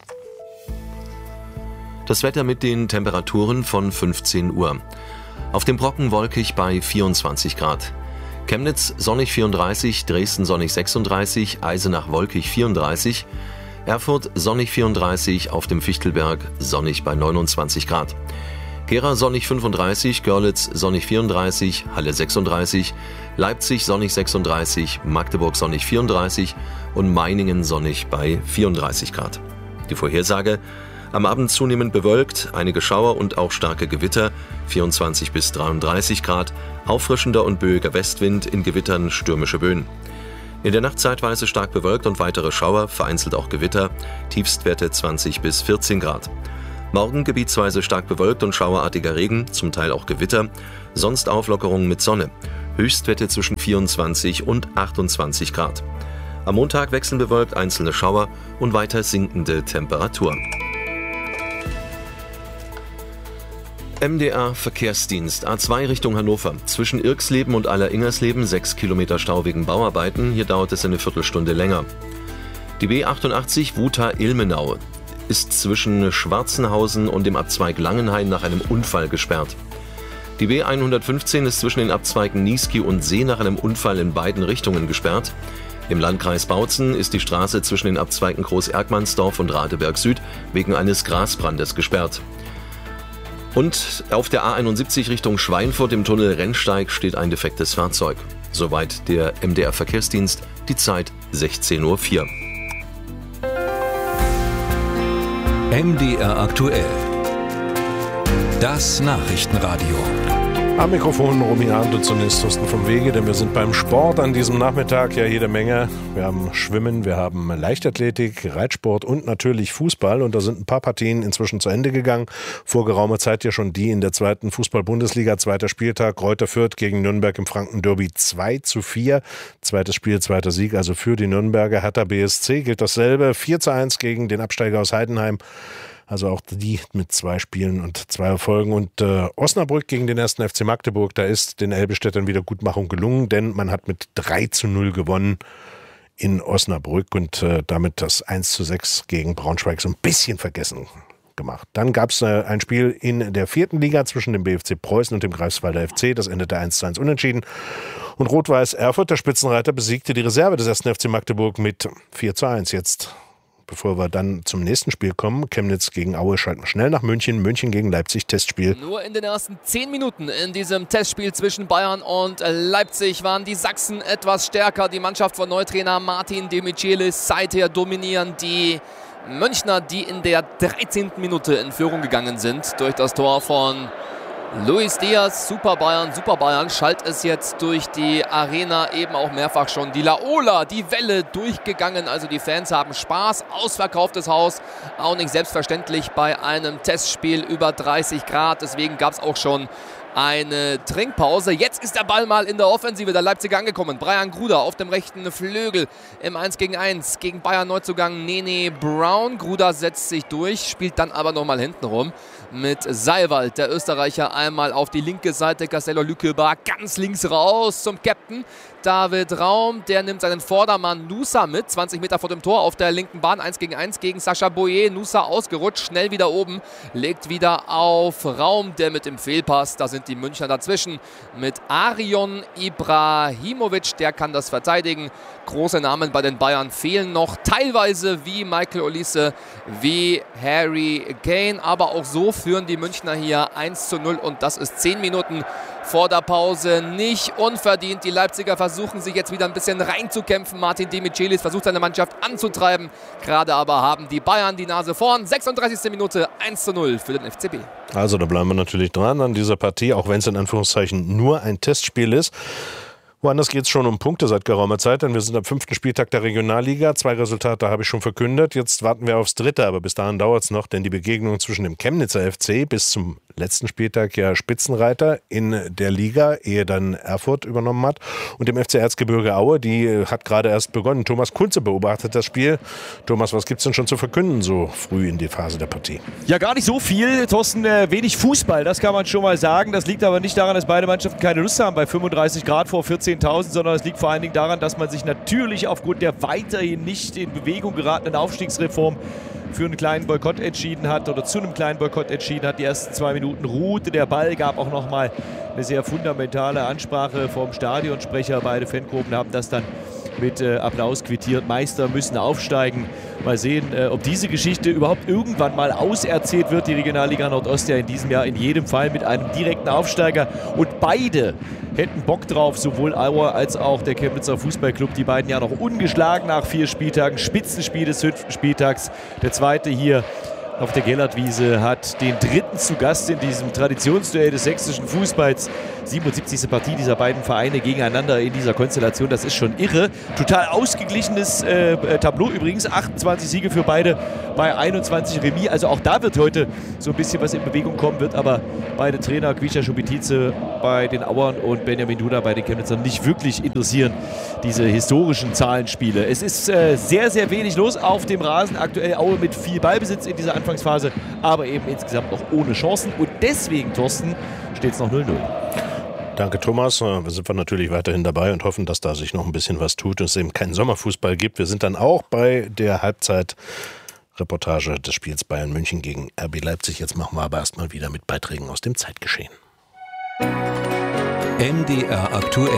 Das Wetter mit den Temperaturen von 15 Uhr. Auf dem Brocken wolkig bei 24 Grad. Chemnitz sonnig 34, Dresden sonnig 36, Eisenach wolkig 34, Erfurt sonnig 34, auf dem Fichtelberg sonnig bei 29 Grad. Gera sonnig 35, Görlitz sonnig 34, Halle 36, Leipzig sonnig 36, Magdeburg sonnig 34 und Meiningen sonnig bei 34 Grad. Die Vorhersage: Am Abend zunehmend bewölkt, einige Schauer und auch starke Gewitter, 24 bis 33 Grad, auffrischender und böiger Westwind, in Gewittern stürmische Böen. In der Nacht zeitweise stark bewölkt und weitere Schauer, vereinzelt auch Gewitter, Tiefstwerte 20 bis 14 Grad. Morgen gebietsweise stark bewölkt und schauerartiger Regen, zum Teil auch Gewitter, sonst Auflockerungen mit Sonne. Höchstwerte zwischen 24 und 28 Grad. Am Montag wechselnd bewölkt, einzelne Schauer und weiter sinkende Temperaturen. MDR Verkehrsdienst, A2 Richtung Hannover. Zwischen Irxleben und Aller-Ingersleben 6 Kilometer Stau wegen Bauarbeiten. Hier dauert es eine Viertelstunde länger. Die B88 Wuta-Ilmenau ist zwischen Schwarzenhausen und dem Abzweig Langenhain nach einem Unfall gesperrt. Die B115 ist zwischen den Abzweigen Niesky und See nach einem Unfall in beiden Richtungen gesperrt. Im Landkreis Bautzen ist die Straße zwischen den Abzweigen Groß-Erkmannsdorf und Radeberg Süd wegen eines Grasbrandes gesperrt. Und auf der A71 Richtung Schweinfurt im Tunnel Rennsteig steht ein defektes Fahrzeug. Soweit der MDR Verkehrsdienst, die Zeit 16:04 Uhr. MDR aktuell. Das Nachrichtenradio. Am Mikrofon Romy Arndt und zunächst Thorsten vom Wege, denn wir sind beim Sport an diesem Nachmittag ja jede Menge. Wir haben Schwimmen, wir haben Leichtathletik, Reitsport und natürlich Fußball. Und da sind ein paar Partien inzwischen zu Ende gegangen. Vor geraumer Zeit ja schon die in der zweiten Fußball-Bundesliga, zweiter Spieltag. Greuther Fürth gegen Nürnberg im Franken-Derby 2:4. Zweites Spiel, zweiter Sieg, also für die Nürnberger. Hertha BSC gilt dasselbe. 4:1 gegen den Absteiger aus Heidenheim. Also auch die mit 2 Spielen und 2 Erfolgen. Und Osnabrück gegen den 1. FC Magdeburg, da ist den Elbestädtern Wiedergutmachung gelungen, denn man hat mit 3:0 gewonnen in Osnabrück und damit das 1:6 gegen Braunschweig so ein bisschen vergessen gemacht. Dann gab es ein Spiel in der 4. Liga zwischen dem BFC Preußen und dem Greifswalder FC. Das endete 1:1 unentschieden. Und Rot-Weiß Erfurt, der Spitzenreiter, besiegte die Reserve des 1. FC Magdeburg mit 4:1. Jetzt, bevor wir dann zum nächsten Spiel kommen, Chemnitz gegen Aue, schalten wir schnell nach München. München gegen Leipzig, Testspiel. Nur in den ersten 10 Minuten in diesem Testspiel zwischen Bayern und Leipzig waren die Sachsen etwas stärker. Die Mannschaft von Neutrainer Martin de Michelis seither dominieren die Münchner, die in der 13. Minute in Führung gegangen sind durch das Tor von Luis Diaz. Super Bayern, schallt es jetzt durch die Arena, eben auch mehrfach schon die Laola, die Welle durchgegangen. Also die Fans haben Spaß, ausverkauftes Haus, auch nicht selbstverständlich bei einem Testspiel über 30 Grad. Deswegen gab es auch schon eine Trinkpause. Jetzt ist der Ball mal in der Offensive der Leipziger angekommen. Brian Gruder auf dem rechten Flügel im 1:1 gegen Bayern Neuzugang Nene Brown. Gruder setzt sich durch, spielt dann aber nochmal hinten rum mit Seiwald. Der Österreicher einmal auf die linke Seite. Castello Lükeba ganz links raus zum Captain David Raum. Der nimmt seinen Vordermann Nusa mit. 20 Meter vor dem Tor auf der linken Bahn. 1:1 gegen Sascha Boyer. Nusa ausgerutscht, schnell wieder oben. Legt wieder auf Raum, der mit dem Fehlpass. Da sind die Münchner dazwischen mit Arion Ibrahimovic. Der kann das verteidigen. Große Namen bei den Bayern fehlen noch. Teilweise wie Michael Olise, wie Harry Kane. Aber auch so führen die Münchner hier 1:0. Und das ist 10 Minuten vor der Pause. Nicht unverdient. Die Leipziger versuchen sich jetzt wieder ein bisschen reinzukämpfen. Martin de Michelis versucht seine Mannschaft anzutreiben. Gerade aber haben die Bayern die Nase vorn. 36. Minute 1:0 für den FCB. Also da bleiben wir natürlich dran an dieser Partie, auch wenn es in Anführungszeichen nur ein Testspiel ist. Woanders geht es schon um Punkte seit geraumer Zeit, denn wir sind am 5. Spieltag der Regionalliga. 2 Resultate habe ich schon verkündet. Jetzt warten wir aufs 3., aber bis dahin dauert es noch, denn die Begegnung zwischen dem Chemnitzer FC bis zum letzten Spieltag ja Spitzenreiter in der Liga, ehe dann Erfurt übernommen hat, und dem FC Erzgebirge Aue, die hat gerade erst begonnen. Thomas Kunze beobachtet das Spiel. Thomas, was gibt es denn schon zu verkünden so früh in die Phase der Partie? Ja, gar nicht so viel, Thorsten. Wenig Fußball, das kann man schon mal sagen. Das liegt aber nicht daran, dass beide Mannschaften keine Lust haben bei 35 Grad vor 14.000, sondern es liegt vor allen Dingen daran, dass man sich natürlich aufgrund der weiterhin nicht in Bewegung geratenen Aufstiegsreform für einen kleinen Boykott entschieden hat oder zu einem kleinen Boykott entschieden hat. Die ersten 2 Minuten ruhte der Ball, gab auch nochmal eine sehr fundamentale Ansprache vom Stadionsprecher. Beide Fangruppen haben das dann mit Applaus quittiert. Meister müssen aufsteigen. Mal sehen, ob diese Geschichte überhaupt irgendwann mal auserzählt wird. Die Regionalliga Nordost ja in diesem Jahr in jedem Fall mit einem direkten Aufsteiger. Und beide hätten Bock drauf, sowohl Aue als auch der Chemnitzer Fußballclub. Die beiden ja noch ungeschlagen nach 4 Spieltagen. Spitzenspiel des 5. Spieltags. Der zweite hier auf der Gellertwiese, hat den dritten zu Gast in diesem Traditionsduell des sächsischen Fußballs. 77. Partie dieser beiden Vereine gegeneinander in dieser Konstellation. Das ist schon irre. Total ausgeglichenes Tableau übrigens. 28 Siege für beide bei 21 Remis. Also auch da wird heute so ein bisschen was in Bewegung kommen, wird aber beide Trainer, Kvischa Schubitice bei den Auern und Benjamin Duda bei den Chemnitzern, nicht wirklich interessieren, diese historischen Zahlenspiele. Es ist sehr, sehr wenig los auf dem Rasen. Aktuell Aue mit viel Ballbesitz in dieser Anfangsphase, aber eben insgesamt noch ohne Chancen. Und deswegen, Thorsten, steht es noch 0-0. Danke, Thomas. Wir sind natürlich weiterhin dabei und hoffen, dass da sich noch ein bisschen was tut und es eben keinen Sommerfußball gibt. Wir sind dann auch bei der Halbzeitreportage des Spiels Bayern München gegen RB Leipzig. Jetzt machen wir aber erstmal wieder mit Beiträgen aus dem Zeitgeschehen. MDR aktuell.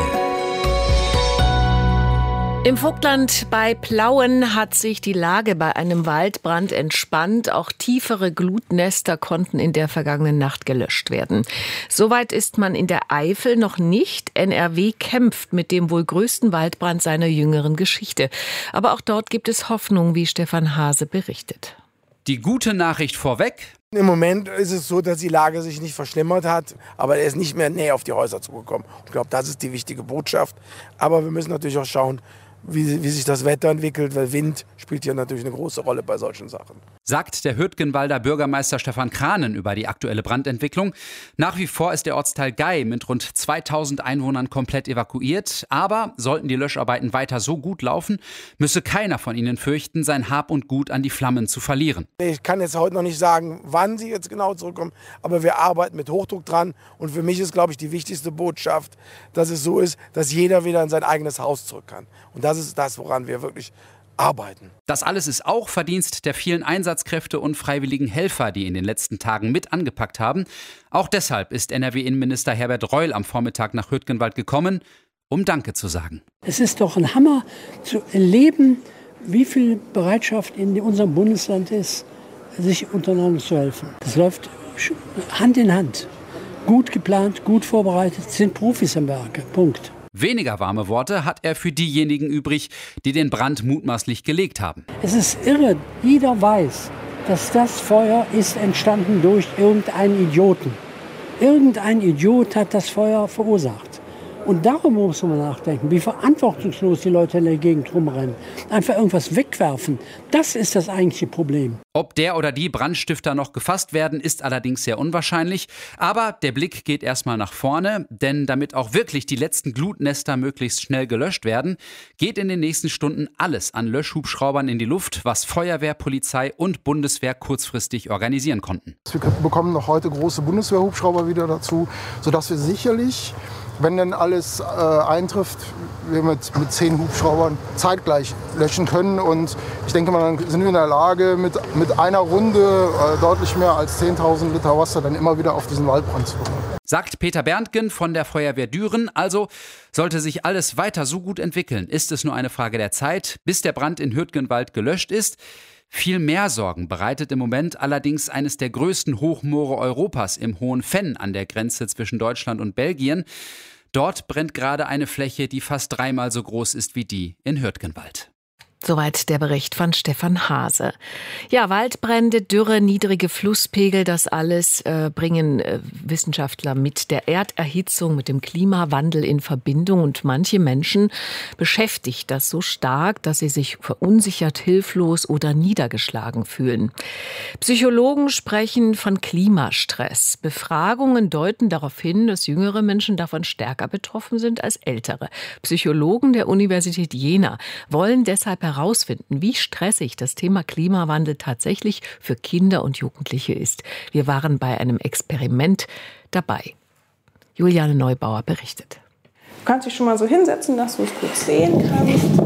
Im Vogtland bei Plauen hat sich die Lage bei einem Waldbrand entspannt. Auch tiefere Glutnester konnten in der vergangenen Nacht gelöscht werden. Soweit ist man in der Eifel noch nicht. NRW kämpft mit dem wohl größten Waldbrand seiner jüngeren Geschichte. Aber auch dort gibt es Hoffnung, wie Stefan Hase berichtet. Die gute Nachricht vorweg. Im Moment ist es so, dass die Lage sich nicht verschlimmert hat, aber er ist nicht mehr näher auf die Häuser zugekommen. Ich glaube, das ist die wichtige Botschaft. Aber wir müssen natürlich auch schauen, wie sich das Wetter entwickelt, weil Wind spielt hier natürlich eine große Rolle bei solchen Sachen. Sagt der Hürtgenwalder Bürgermeister Stefan Kranen über die aktuelle Brandentwicklung. Nach wie vor ist der Ortsteil Gei mit rund 2000 Einwohnern komplett evakuiert. Aber sollten die Löscharbeiten weiter so gut laufen, müsse keiner von ihnen fürchten, sein Hab und Gut an die Flammen zu verlieren. Ich kann jetzt heute noch nicht sagen, wann sie jetzt genau zurückkommen, aber wir arbeiten mit Hochdruck dran. Und für mich ist, glaube ich, die wichtigste Botschaft, dass es so ist, dass jeder wieder in sein eigenes Haus zurück kann. Und das ist das, woran wir wirklich arbeiten. Das alles ist auch Verdienst der vielen Einsatzkräfte und freiwilligen Helfer, die in den letzten Tagen mit angepackt haben. Auch deshalb ist NRW-Innenminister Herbert Reul am Vormittag nach Hürtgenwald gekommen, um Danke zu sagen. Es ist doch ein Hammer zu erleben, wie viel Bereitschaft in unserem Bundesland ist, sich untereinander zu helfen. Es läuft Hand in Hand. Gut geplant, gut vorbereitet, sind Profis am Werke. Punkt. Weniger warme Worte hat er für diejenigen übrig, die den Brand mutmaßlich gelegt haben. Es ist irre, jeder weiß, dass das Feuer ist entstanden durch irgendeinen Idioten. Irgendein Idiot hat das Feuer verursacht. Und darüber muss man nachdenken, wie verantwortungslos die Leute in der Gegend rumrennen. Einfach irgendwas wegwerfen, das ist das eigentliche Problem. Ob der oder die Brandstifter noch gefasst werden, ist allerdings sehr unwahrscheinlich. Aber der Blick geht erstmal nach vorne, denn damit auch wirklich die letzten Glutnester möglichst schnell gelöscht werden, geht in den nächsten Stunden alles an Löschhubschraubern in die Luft, was Feuerwehr, Polizei und Bundeswehr kurzfristig organisieren konnten. Wir bekommen noch heute große Bundeswehrhubschrauber wieder dazu, sodass wir sicherlich, wenn denn alles eintrifft, wir mit 10 Hubschraubern zeitgleich löschen können. Und ich denke mal, dann sind wir in der Lage, mit einer Runde deutlich mehr als 10.000 Liter Wasser dann immer wieder auf diesen Waldbrand zu bekommen. Sagt Peter Berntgen von der Feuerwehr Düren. Also sollte sich alles weiter so gut entwickeln, ist es nur eine Frage der Zeit, bis der Brand in Hürtgenwald gelöscht ist. Viel mehr Sorgen bereitet im Moment allerdings eines der größten Hochmoore Europas im Hohen Venn an der Grenze zwischen Deutschland und Belgien. Dort brennt gerade eine Fläche, die fast 3-mal so groß ist wie die in Hürtgenwald. Soweit der Bericht von Stefan Hase. Ja, Waldbrände, Dürre, niedrige Flusspegel, das alles bringen Wissenschaftler mit der Erderhitzung, mit dem Klimawandel in Verbindung. Und manche Menschen beschäftigt das so stark, dass sie sich verunsichert, hilflos oder niedergeschlagen fühlen. Psychologen sprechen von Klimastress. Befragungen deuten darauf hin, dass jüngere Menschen davon stärker betroffen sind als ältere. Psychologen der Universität Jena wollen deshalb herausfinden, wie stressig das Thema Klimawandel tatsächlich für Kinder und Jugendliche ist. Wir waren bei einem Experiment dabei. Juliane Neubauer berichtet. Du kannst dich schon mal so hinsetzen, dass du es gut sehen kannst.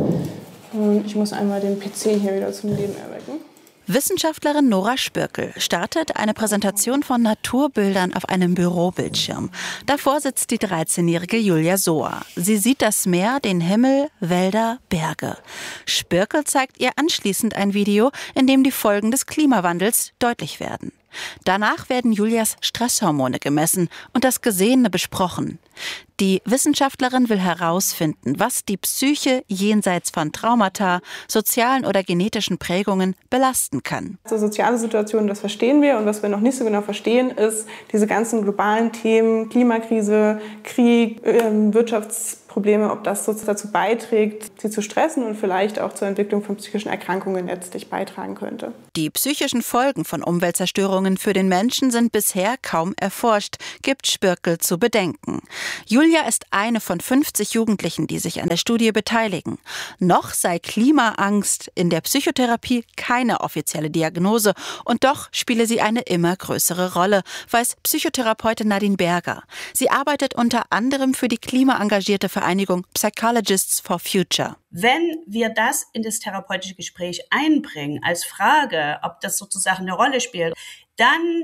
Und ich muss einmal den PC hier wieder zum Leben erwecken. Wissenschaftlerin Nora Spürkel startet eine Präsentation von Naturbildern auf einem Bürobildschirm. Davor sitzt die 13-jährige Julia Soa. Sie sieht das Meer, den Himmel, Wälder, Berge. Spürkel zeigt ihr anschließend ein Video, in dem die Folgen des Klimawandels deutlich werden. Danach werden Julias Stresshormone gemessen und das Gesehene besprochen. Die Wissenschaftlerin will herausfinden, was die Psyche jenseits von Traumata, sozialen oder genetischen Prägungen belasten kann. Also soziale Situationen, das verstehen wir. Und was wir noch nicht so genau verstehen, ist diese ganzen globalen Themen, Klimakrise, Krieg, Wirtschaftsprobleme, ob das dazu beiträgt, sie zu stressen und vielleicht auch zur Entwicklung von psychischen Erkrankungen letztlich beitragen könnte. Die psychischen Folgen von Umweltzerstörungen für den Menschen sind bisher kaum erforscht, gibt Spürkel zu bedenken. Julia ist eine von 50 Jugendlichen, die sich an der Studie beteiligen. Noch sei Klimaangst in der Psychotherapie keine offizielle Diagnose und doch spiele sie eine immer größere Rolle, weiß Psychotherapeutin Nadine Berger. Sie arbeitet unter anderem für die klimaengagierte Vereinigung Psychologists for Future. Wenn wir das in das therapeutische Gespräch einbringen, als Frage, ob das sozusagen eine Rolle spielt, dann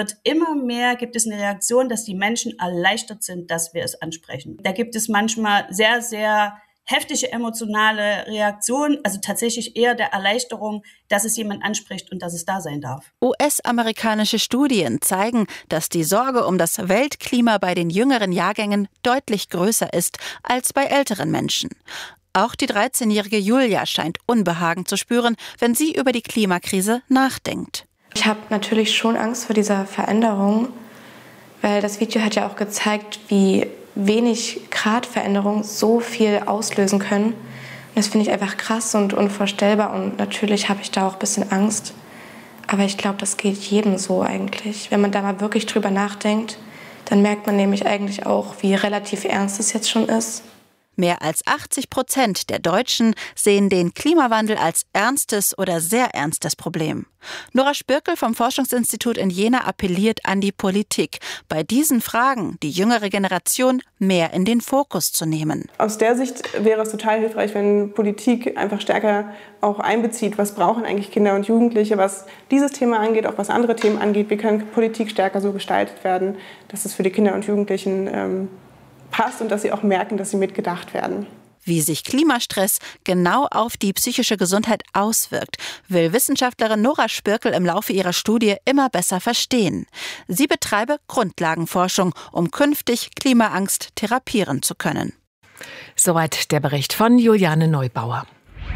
gibt es eine Reaktion, dass die Menschen erleichtert sind, dass wir es ansprechen. Da gibt es manchmal sehr, sehr heftige emotionale Reaktionen, also tatsächlich eher der Erleichterung, dass es jemand anspricht und dass es da sein darf. US-amerikanische Studien zeigen, dass die Sorge um das Weltklima bei den jüngeren Jahrgängen deutlich größer ist als bei älteren Menschen. Auch die 13-jährige Julia scheint Unbehagen zu spüren, wenn sie über die Klimakrise nachdenkt. Ich habe natürlich schon Angst vor dieser Veränderung, weil das Video hat ja auch gezeigt, wie wenig Grad Veränderung so viel auslösen können. Und das finde ich einfach krass und unvorstellbar und natürlich habe ich da auch ein bisschen Angst. Aber ich glaube, das geht jedem so eigentlich. Wenn man da mal wirklich drüber nachdenkt, dann merkt man nämlich eigentlich auch, wie relativ ernst es jetzt schon ist. Mehr als 80% der Deutschen sehen den Klimawandel als ernstes oder sehr ernstes Problem. Nora Spürkel vom Forschungsinstitut in Jena appelliert an die Politik, bei diesen Fragen die jüngere Generation mehr in den Fokus zu nehmen. Aus der Sicht wäre es total hilfreich, wenn Politik einfach stärker auch einbezieht, was brauchen eigentlich Kinder und Jugendliche, was dieses Thema angeht, auch was andere Themen angeht. Wie kann Politik stärker so gestaltet werden, dass es für die Kinder und Jugendlichen passt und dass sie auch merken, dass sie mitgedacht werden. Wie sich Klimastress genau auf die psychische Gesundheit auswirkt, will Wissenschaftlerin Nora Spürkel im Laufe ihrer Studie immer besser verstehen. Sie betreibe Grundlagenforschung, um künftig Klimaangst therapieren zu können. Soweit der Bericht von Juliane Neubauer.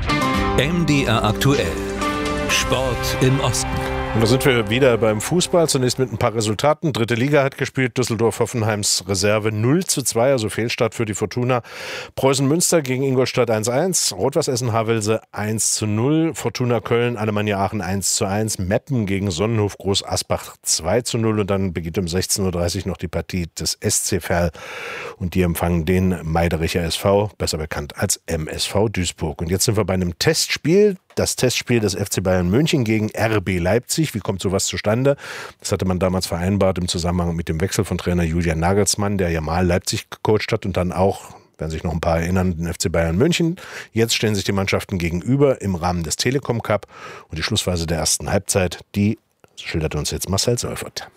MDR aktuell. Sport im Osten. Und da sind wir wieder beim Fußball, zunächst mit ein paar Resultaten. 3. Liga hat gespielt, Düsseldorf-Hoffenheims Reserve 0:2, also Fehlstart für die Fortuna. Preußen-Münster gegen Ingolstadt 1:1, Rot-Was Essen-Havelse 1:0, Fortuna Köln, Alemannia Aachen 1:1, Meppen gegen Sonnenhof Groß-Asbach 2:0 und dann beginnt um 16:30 Uhr noch die Partie des SC Verl und die empfangen den Meidericher SV, besser bekannt als MSV Duisburg. Und jetzt sind wir bei einem Testspiel. Das Testspiel des FC Bayern München gegen RB Leipzig. Wie kommt sowas zustande? Das hatte man damals vereinbart im Zusammenhang mit dem Wechsel von Trainer Julian Nagelsmann, der ja mal Leipzig gecoacht hat und dann auch, werden sich noch ein paar erinnern, den FC Bayern München. Jetzt stellen sich die Mannschaften gegenüber im Rahmen des Telekom Cup und die Schlussphase der ersten Halbzeit, die schildert uns jetzt Marcel Seufert.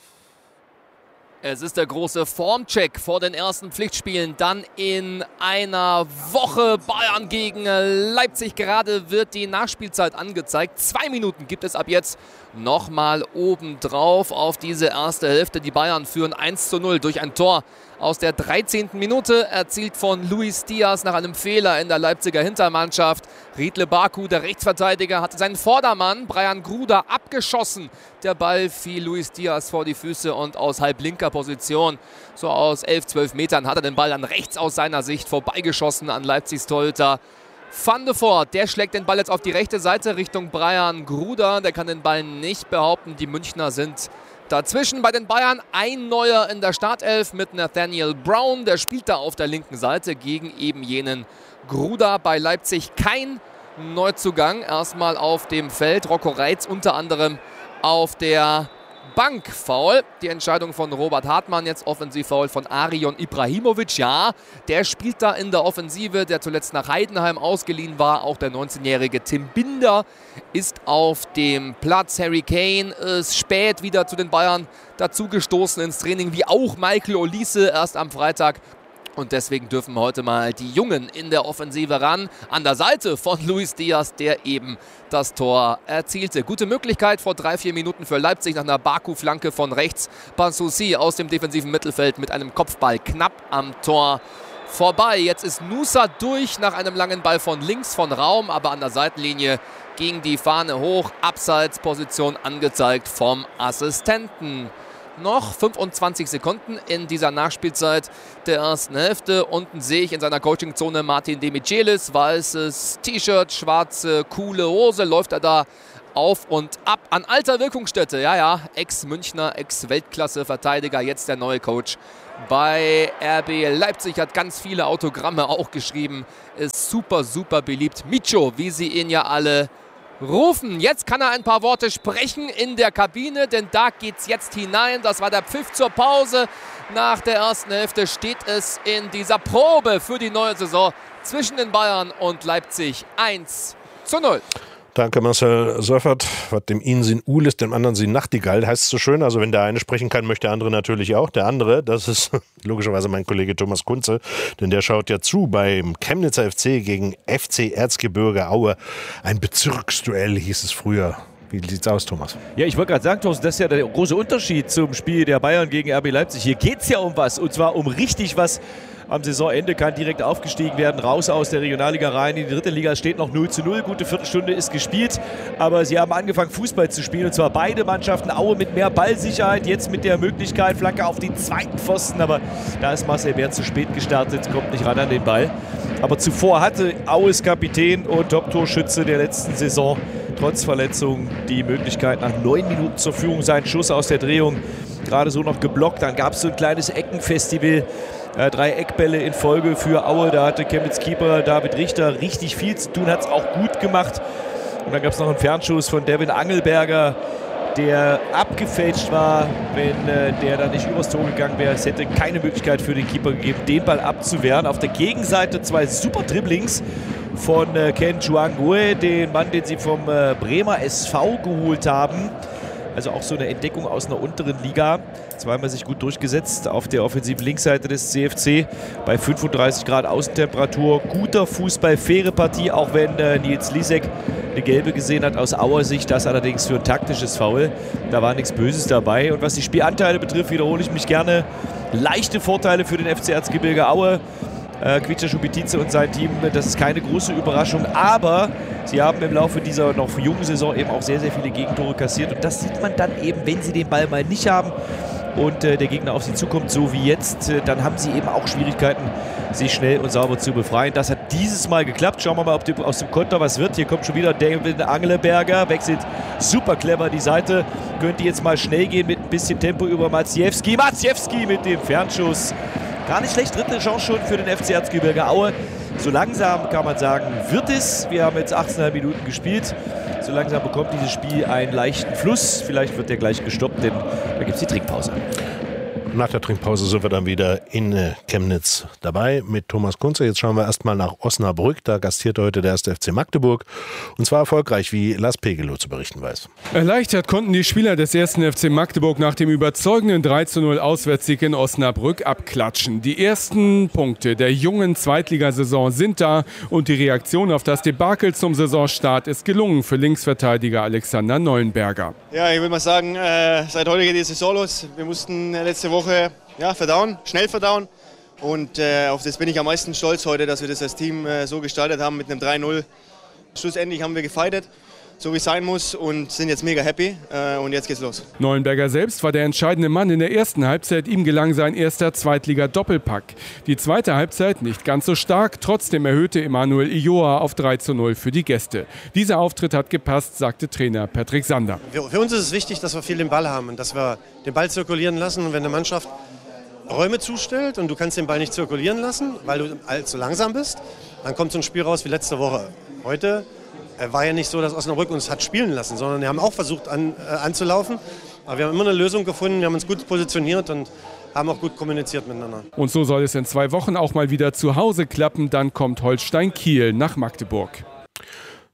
Es ist der große Formcheck vor den ersten Pflichtspielen. Dann in einer Woche Bayern gegen Leipzig. Gerade wird die Nachspielzeit angezeigt. 2 Minuten gibt es ab jetzt nochmal obendrauf auf diese erste Hälfte. Die Bayern führen 1:0 durch ein Tor aus der 13. Minute, erzielt von Luis Diaz nach einem Fehler in der Leipziger Hintermannschaft. Riedle Baku, der Rechtsverteidiger, hatte seinen Vordermann Brian Gruda abgeschossen. Der Ball fiel Luis Diaz vor die Füße und aus halblinker Position, so aus 11-12 Metern, hat er den Ball dann rechts aus seiner Sicht vorbeigeschossen an Leipzigs Torhüter Van de Voort. Der schlägt den Ball jetzt auf die rechte Seite Richtung Brian Gruda. Der kann den Ball nicht behaupten. Die Münchner sind dazwischen bei den Bayern. Ein Neuer in der Startelf mit Nathaniel Brown. Der spielt da auf der linken Seite gegen eben jenen Gruda. Bei Leipzig kein Neuzugang. Erstmal auf dem Feld. Rocco Reitz unter anderem auf der Bank. Foul. Die Entscheidung von Robert Hartmann. Jetzt Offensivfoul von Arion Ibrahimovic. Ja, der spielt da in der Offensive, der zuletzt nach Heidenheim ausgeliehen war. Auch der 19-jährige Tim Binder ist auf dem Platz. Harry Kane ist spät wieder zu den Bayern dazugestoßen ins Training, wie auch Michael Olise erst am Freitag Und deswegen dürfen heute mal die Jungen in der Offensive ran. An der Seite von Luis Diaz, der eben das Tor erzielte. Gute Möglichkeit vor 3-4 Minuten für Leipzig nach einer Baku-Flanke von rechts. Bansouci aus dem defensiven Mittelfeld mit einem Kopfball knapp am Tor vorbei. Jetzt ist Nusa durch nach einem langen Ball von links von Raum, aber an der Seitenlinie ging die Fahne hoch. Abseitsposition angezeigt vom Assistenten. Noch 25 Sekunden in dieser Nachspielzeit der ersten Hälfte. Unten sehe ich in seiner Coachingzone Martin De Michelis. Weißes T-Shirt, schwarze, coole Hose. Läuft er da auf und ab an alter Wirkungsstätte. Ja, Ex-Münchner, Ex-Weltklasse-Verteidiger. Jetzt der neue Coach bei RB Leipzig. Hat ganz viele Autogramme auch geschrieben. Ist super, super beliebt. Micho, wie sie ihn ja alle rufen. Jetzt kann er ein paar Worte sprechen in der Kabine, denn da geht's jetzt hinein. Das war der Pfiff zur Pause. Nach der ersten Hälfte steht es in dieser Probe für die neue Saison zwischen den Bayern und Leipzig 1:0. Danke Marcel Seufert. Was dem einen Sinn Uhl ist, dem anderen Sinn Nachtigall, heißt es so schön. Also wenn der eine sprechen kann, möchte der andere natürlich auch. Der andere, das ist logischerweise mein Kollege Thomas Kunze, denn der schaut ja zu beim Chemnitzer FC gegen FC Erzgebirge Aue. Ein Bezirksduell hieß es früher. Wie sieht's aus, Thomas? Ja, ich wollte gerade sagen, Thorsten, das ist ja der große Unterschied zum Spiel der Bayern gegen RB Leipzig. Hier geht es ja um was, und zwar um richtig was. Am Saisonende kann direkt aufgestiegen werden, raus aus der Regionalliga rein in die dritte Liga. Es steht noch 0:0, gute Viertelstunde ist gespielt. Aber sie haben angefangen, Fußball zu spielen. Und zwar beide Mannschaften. Aue mit mehr Ballsicherheit, jetzt mit der Möglichkeit, Flanke auf den zweiten Pfosten. Aber da ist Marcel Bär zu spät gestartet, kommt nicht ran an den Ball. Aber zuvor hatte Aues Kapitän und Top-Torschütze der letzten Saison trotz Verletzung die Möglichkeit, nach 9 Minuten zur Führung seinen Schuss aus der Drehung gerade so noch geblockt. Dann gab es so ein kleines Eckenfestival. 3 Eckbälle in Folge für Aue. Da hatte Chemnitz-Keeper David Richter richtig viel zu tun, hat es auch gut gemacht. Und dann gab es noch einen Fernschuss von Devin Angelberger, der abgefälscht war. Wenn der da nicht übers Tor gegangen wäre, es hätte keine Möglichkeit für den Keeper gegeben, den Ball abzuwehren. Auf der Gegenseite 2 super Dribblings von Ken Chuangue, den Mann, den sie vom Bremer SV geholt haben. Also auch so eine Entdeckung aus einer unteren Liga. Zweimal sich gut durchgesetzt auf der offensiven Linksseite des CFC. Bei 35 Grad Außentemperatur. Guter Fußball, faire Partie, auch wenn Nils Lisek eine gelbe gesehen hat aus Auer Sicht. Das allerdings für ein taktisches Foul. Da war nichts Böses dabei. Und was die Spielanteile betrifft, wiederhole ich mich gerne. Leichte Vorteile für den FC Erzgebirge Aue. Kvicha Schubitice und sein Team, das ist keine große Überraschung, aber sie haben im Laufe dieser noch jungen Saison eben auch sehr, sehr viele Gegentore kassiert und das sieht man dann eben, wenn sie den Ball mal nicht haben und der Gegner auf sie zukommt, so wie jetzt, dann haben sie eben auch Schwierigkeiten, sich schnell und sauber zu befreien. Das hat dieses Mal geklappt. Schauen wir mal, ob aus dem Konter was wird. Hier kommt schon wieder David Angelberger, wechselt super clever die Seite, könnte jetzt mal schnell gehen mit ein bisschen Tempo über Maciejewski. Maciejewski mit dem Fernschuss. Gar nicht schlecht, dritte Chance schon für den FC Erzgebirge Aue. So langsam kann man sagen, wird es. Wir haben jetzt 18,5 Minuten gespielt. So langsam bekommt dieses Spiel einen leichten Fluss. Vielleicht wird der gleich gestoppt, denn da gibt es die Trinkpause. Nach der Trinkpause sind wir dann wieder in Chemnitz dabei mit Thomas Kunze. Jetzt schauen wir erstmal nach Osnabrück. Da gastiert heute der 1. FC Magdeburg. Und zwar erfolgreich, wie Lars Pegelow zu berichten weiß. Erleichtert konnten die Spieler des 1. FC Magdeburg nach dem überzeugenden 3:0 Auswärtssieg in Osnabrück abklatschen. Die ersten Punkte der jungen Zweitligasaison sind da und die Reaktion auf das Debakel zum Saisonstart ist gelungen für Linksverteidiger Alexander Neuenberger. Ja, ich will mal sagen, seit heute geht die Saison los. Wir mussten letzte Woche verdauen, schnell verdauen. Und auf das bin ich am meisten stolz heute, dass wir das als Team so gestaltet haben mit einem 3:0. Schlussendlich haben wir gefightet, so wie es sein muss und sind jetzt mega happy. Und jetzt geht's los. Neuenberger selbst war der entscheidende Mann in der ersten Halbzeit. Ihm gelang sein erster Zweitliga-Doppelpack. Die zweite Halbzeit nicht ganz so stark. Trotzdem erhöhte Emanuel Ioa auf 3:0 für die Gäste. Dieser Auftritt hat gepasst, sagte Trainer Patrick Sander. Für uns ist es wichtig, dass wir viel den Ball haben und dass wir den Ball zirkulieren lassen. Und wenn eine Mannschaft Räume zustellt und du kannst den Ball nicht zirkulieren lassen, weil du allzu langsam bist, dann kommt so ein Spiel raus wie letzte Woche. Heute war ja nicht so, dass Osnabrück uns hat spielen lassen, sondern wir haben auch versucht anzulaufen. Aber wir haben immer eine Lösung gefunden, wir haben uns gut positioniert und haben auch gut kommuniziert miteinander. Und so soll es in 2 Wochen auch mal wieder zu Hause klappen. Dann kommt Holstein Kiel nach Magdeburg.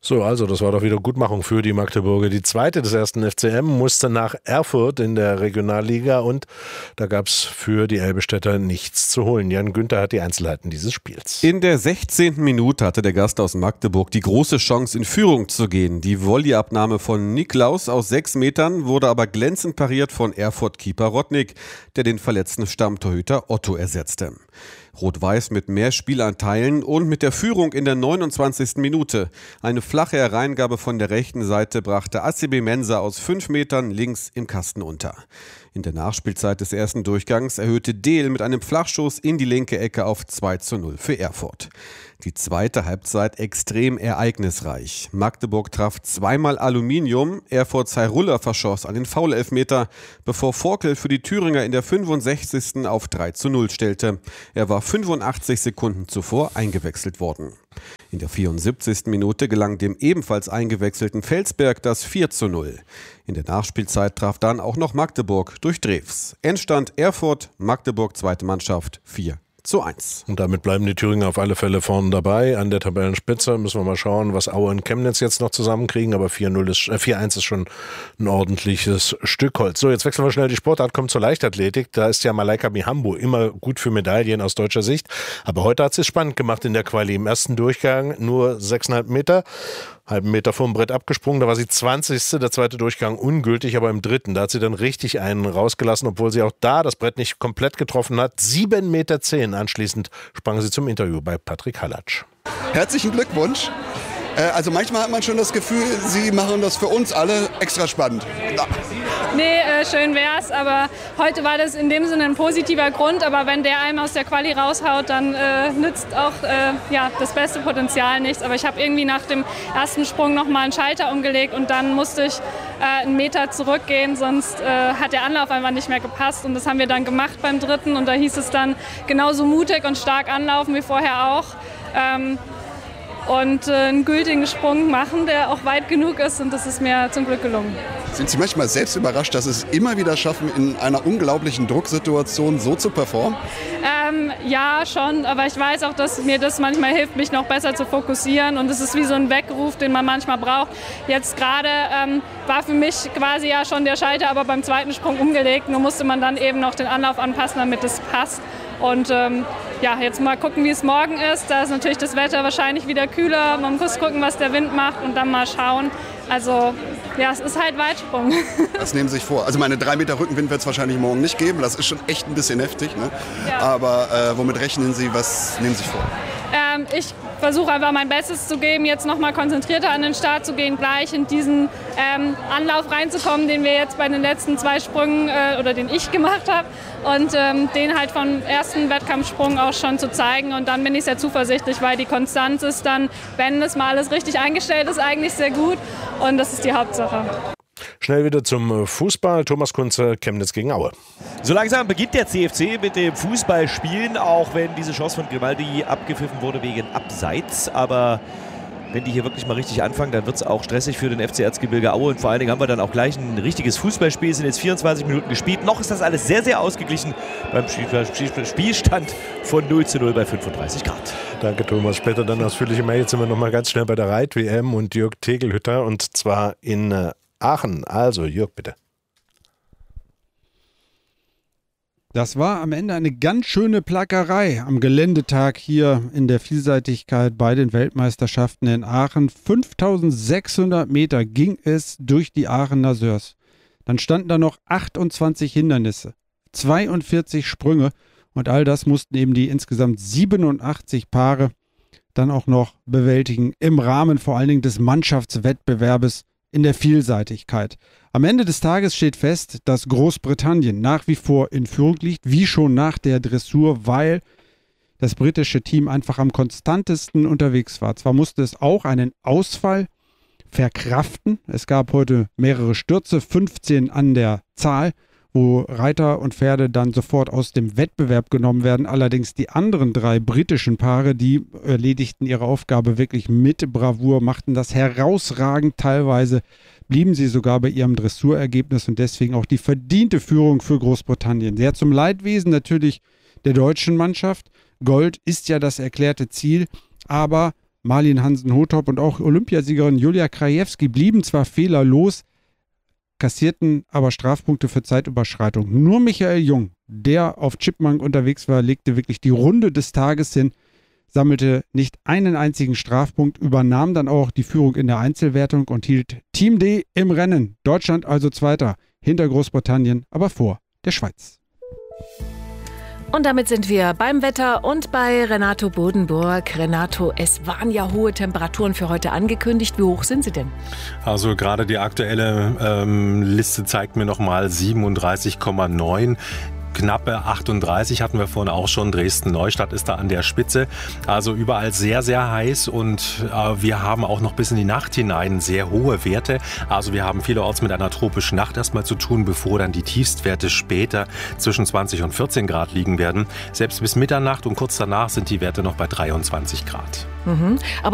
So, also das war doch wieder Gutmachung für die Magdeburger. Die zweite des ersten FCM musste nach Erfurt in der Regionalliga und da gab es für die Elbestädter nichts zu holen. Jan Günther hat die Einzelheiten dieses Spiels. In der 16. Minute hatte der Gast aus Magdeburg die große Chance, in Führung zu gehen. Die Volleyabnahme von Niklaus aus 6 Metern wurde aber glänzend pariert von Erfurt-Keeper Rodnik, der den verletzten Stammtorhüter Otto ersetzte. Rot-Weiß mit mehr Spielanteilen und mit der Führung in der 29. Minute. Eine flache Hereingabe von der rechten Seite brachte ACB Mensa aus 5 Metern links im Kasten unter. In der Nachspielzeit des ersten Durchgangs erhöhte Dehl mit einem Flachschuss in die linke Ecke auf 2:0 für Erfurt. Die zweite Halbzeit extrem ereignisreich. Magdeburg traf zweimal Aluminium, Erfurt Zairulla verschoss einen Foul-Elfmeter, bevor Forkel für die Thüringer in der 65. auf 3:0 stellte. Er war 85 Sekunden zuvor eingewechselt worden. In der 74. Minute gelang dem ebenfalls eingewechselten Felsberg das 4:0. In der Nachspielzeit traf dann auch noch Magdeburg durch Drews. Endstand Erfurt, Magdeburg zweite Mannschaft 4:1. Und damit bleiben die Thüringer auf alle Fälle vorne dabei. An der Tabellenspitze müssen wir mal schauen, was Aue und Chemnitz jetzt noch zusammenkriegen. Aber 4:1 ist schon ein ordentliches Stück Holz. So, jetzt wechseln wir schnell die Sportart, kommen zur Leichtathletik. Da ist ja Malaika Mihambo immer gut für Medaillen aus deutscher Sicht. Aber heute hat sie es spannend gemacht in der Quali. Im ersten Durchgang nur 6,5 Meter. Halben Meter vom Brett abgesprungen, da war sie 20. Der zweite Durchgang ungültig, aber im dritten, da hat sie dann richtig einen rausgelassen, obwohl sie auch da das Brett nicht komplett getroffen hat. 7,10 Meter. Anschließend sprang sie zum Interview bei Patrick Hallatsch. Herzlichen Glückwunsch. Also manchmal hat man schon das Gefühl, Sie machen das für uns alle extra spannend. Ja. Nee, schön wär's, aber heute war das in dem Sinne ein positiver Grund. Aber wenn der einem aus der Quali raushaut, dann nützt auch das beste Potenzial nichts. Aber ich habe irgendwie nach dem ersten Sprung nochmal einen Schalter umgelegt und dann musste ich einen Meter zurückgehen, sonst hat der Anlauf einfach nicht mehr gepasst. Und das haben wir dann gemacht beim dritten und da hieß es dann genauso mutig und stark anlaufen wie vorher auch. Und einen gültigen Sprung machen, der auch weit genug ist und das ist mir zum Glück gelungen. Sind Sie manchmal selbst überrascht, dass Sie es immer wieder schaffen, in einer unglaublichen Drucksituation so zu performen? Ja, schon, aber ich weiß auch, dass mir das manchmal hilft, mich noch besser zu fokussieren und es ist wie so ein Weckruf, den man manchmal braucht. Jetzt gerade war für mich quasi ja schon der Schalter, aber beim zweiten Sprung umgelegt, nur musste man dann eben noch den Anlauf anpassen, damit es passt. Und jetzt mal gucken, wie es morgen ist. Da ist natürlich das Wetter wahrscheinlich wieder kühler. Man muss gucken, was der Wind macht und dann mal schauen. Also ja, es ist halt Weitsprung. Das nehmen Sie sich vor. Also meine 3 Meter Rückenwind wird es wahrscheinlich morgen nicht geben. Das ist schon echt ein bisschen heftig. Ne? Ja. Aber womit rechnen Sie? Was nehmen Sie sich vor? Ich versuche einfach mein Bestes zu geben, jetzt noch mal konzentrierter an den Start zu gehen, gleich in diesen Anlauf reinzukommen, den wir jetzt bei den letzten 2 Sprüngen oder den ich gemacht habe und den halt vom ersten Wettkampfsprung auch schon zu zeigen und dann bin ich sehr zuversichtlich, weil die Konstanz ist dann, wenn das mal alles richtig eingestellt ist, eigentlich sehr gut und das ist die Hauptsache. Schnell wieder zum Fußball. Thomas Kunze, Chemnitz gegen Aue. So langsam beginnt der CFC mit dem Fußballspielen, auch wenn diese Chance von Grimaldi abgepfiffen wurde wegen Abseits. Aber wenn die hier wirklich mal richtig anfangen, dann wird es auch stressig für den FC Erzgebirge Aue. Und vor allen Dingen haben wir dann auch gleich ein richtiges Fußballspiel. Es sind jetzt 24 Minuten gespielt. Noch ist das alles sehr, sehr ausgeglichen beim Spielstand von 0:0 bei 35 Grad. Danke, Thomas. Später dann ausführliche Mail. Jetzt sind wir noch mal ganz schnell bei der Reit-WM und Jörg Tegelhütter und zwar in Aachen. Also, Jörg, bitte. Das war am Ende eine ganz schöne Plackerei am Geländetag hier in der Vielseitigkeit bei den Weltmeisterschaften in Aachen. 5600 Meter ging es durch die Aachener Sörs. Dann standen da noch 28 Hindernisse, 42 Sprünge und all das mussten eben die insgesamt 87 Paare dann auch noch bewältigen im Rahmen vor allen Dingen des Mannschaftswettbewerbes in der Vielseitigkeit. Am Ende des Tages steht fest, dass Großbritannien nach wie vor in Führung liegt, wie schon nach der Dressur, weil das britische Team einfach am konstantesten unterwegs war. Zwar musste es auch einen Ausfall verkraften. Es gab heute mehrere Stürze, 15 an der Zahl, wo Reiter und Pferde dann sofort aus dem Wettbewerb genommen werden. Allerdings die anderen 3 britischen Paare, die erledigten ihre Aufgabe wirklich mit Bravour, machten das herausragend. Teilweise blieben sie sogar bei ihrem Dressurergebnis und deswegen auch die verdiente Führung für Großbritannien. Sehr zum Leidwesen natürlich der deutschen Mannschaft. Gold ist ja das erklärte Ziel, aber Malin Hansen-Hothop und auch Olympiasiegerin Julia Krajewski blieben zwar fehlerlos, kassierten aber Strafpunkte für Zeitüberschreitung. Nur Michael Jung, der auf Chipmunk unterwegs war, legte wirklich die Runde des Tages hin, sammelte nicht einen einzigen Strafpunkt, übernahm dann auch die Führung in der Einzelwertung und hielt Team D im Rennen. Deutschland also Zweiter, hinter Großbritannien, aber vor der Schweiz. Und damit sind wir beim Wetter und bei Renato Bodenburg. Renato, es waren ja hohe Temperaturen für heute angekündigt. Wie hoch sind sie denn? Also gerade die aktuelle Liste zeigt mir nochmal 37,9. Knappe 38 hatten wir vorhin auch schon. Dresden-Neustadt ist da an der Spitze. Also überall sehr, sehr heiß und wir haben auch noch bis in die Nacht hinein sehr hohe Werte. Also wir haben vielerorts mit einer tropischen Nacht erstmal zu tun, bevor dann die Tiefstwerte später zwischen 20 und 14 Grad liegen werden. Selbst bis Mitternacht und kurz danach sind die Werte noch bei 23 Grad. Mhm. Aber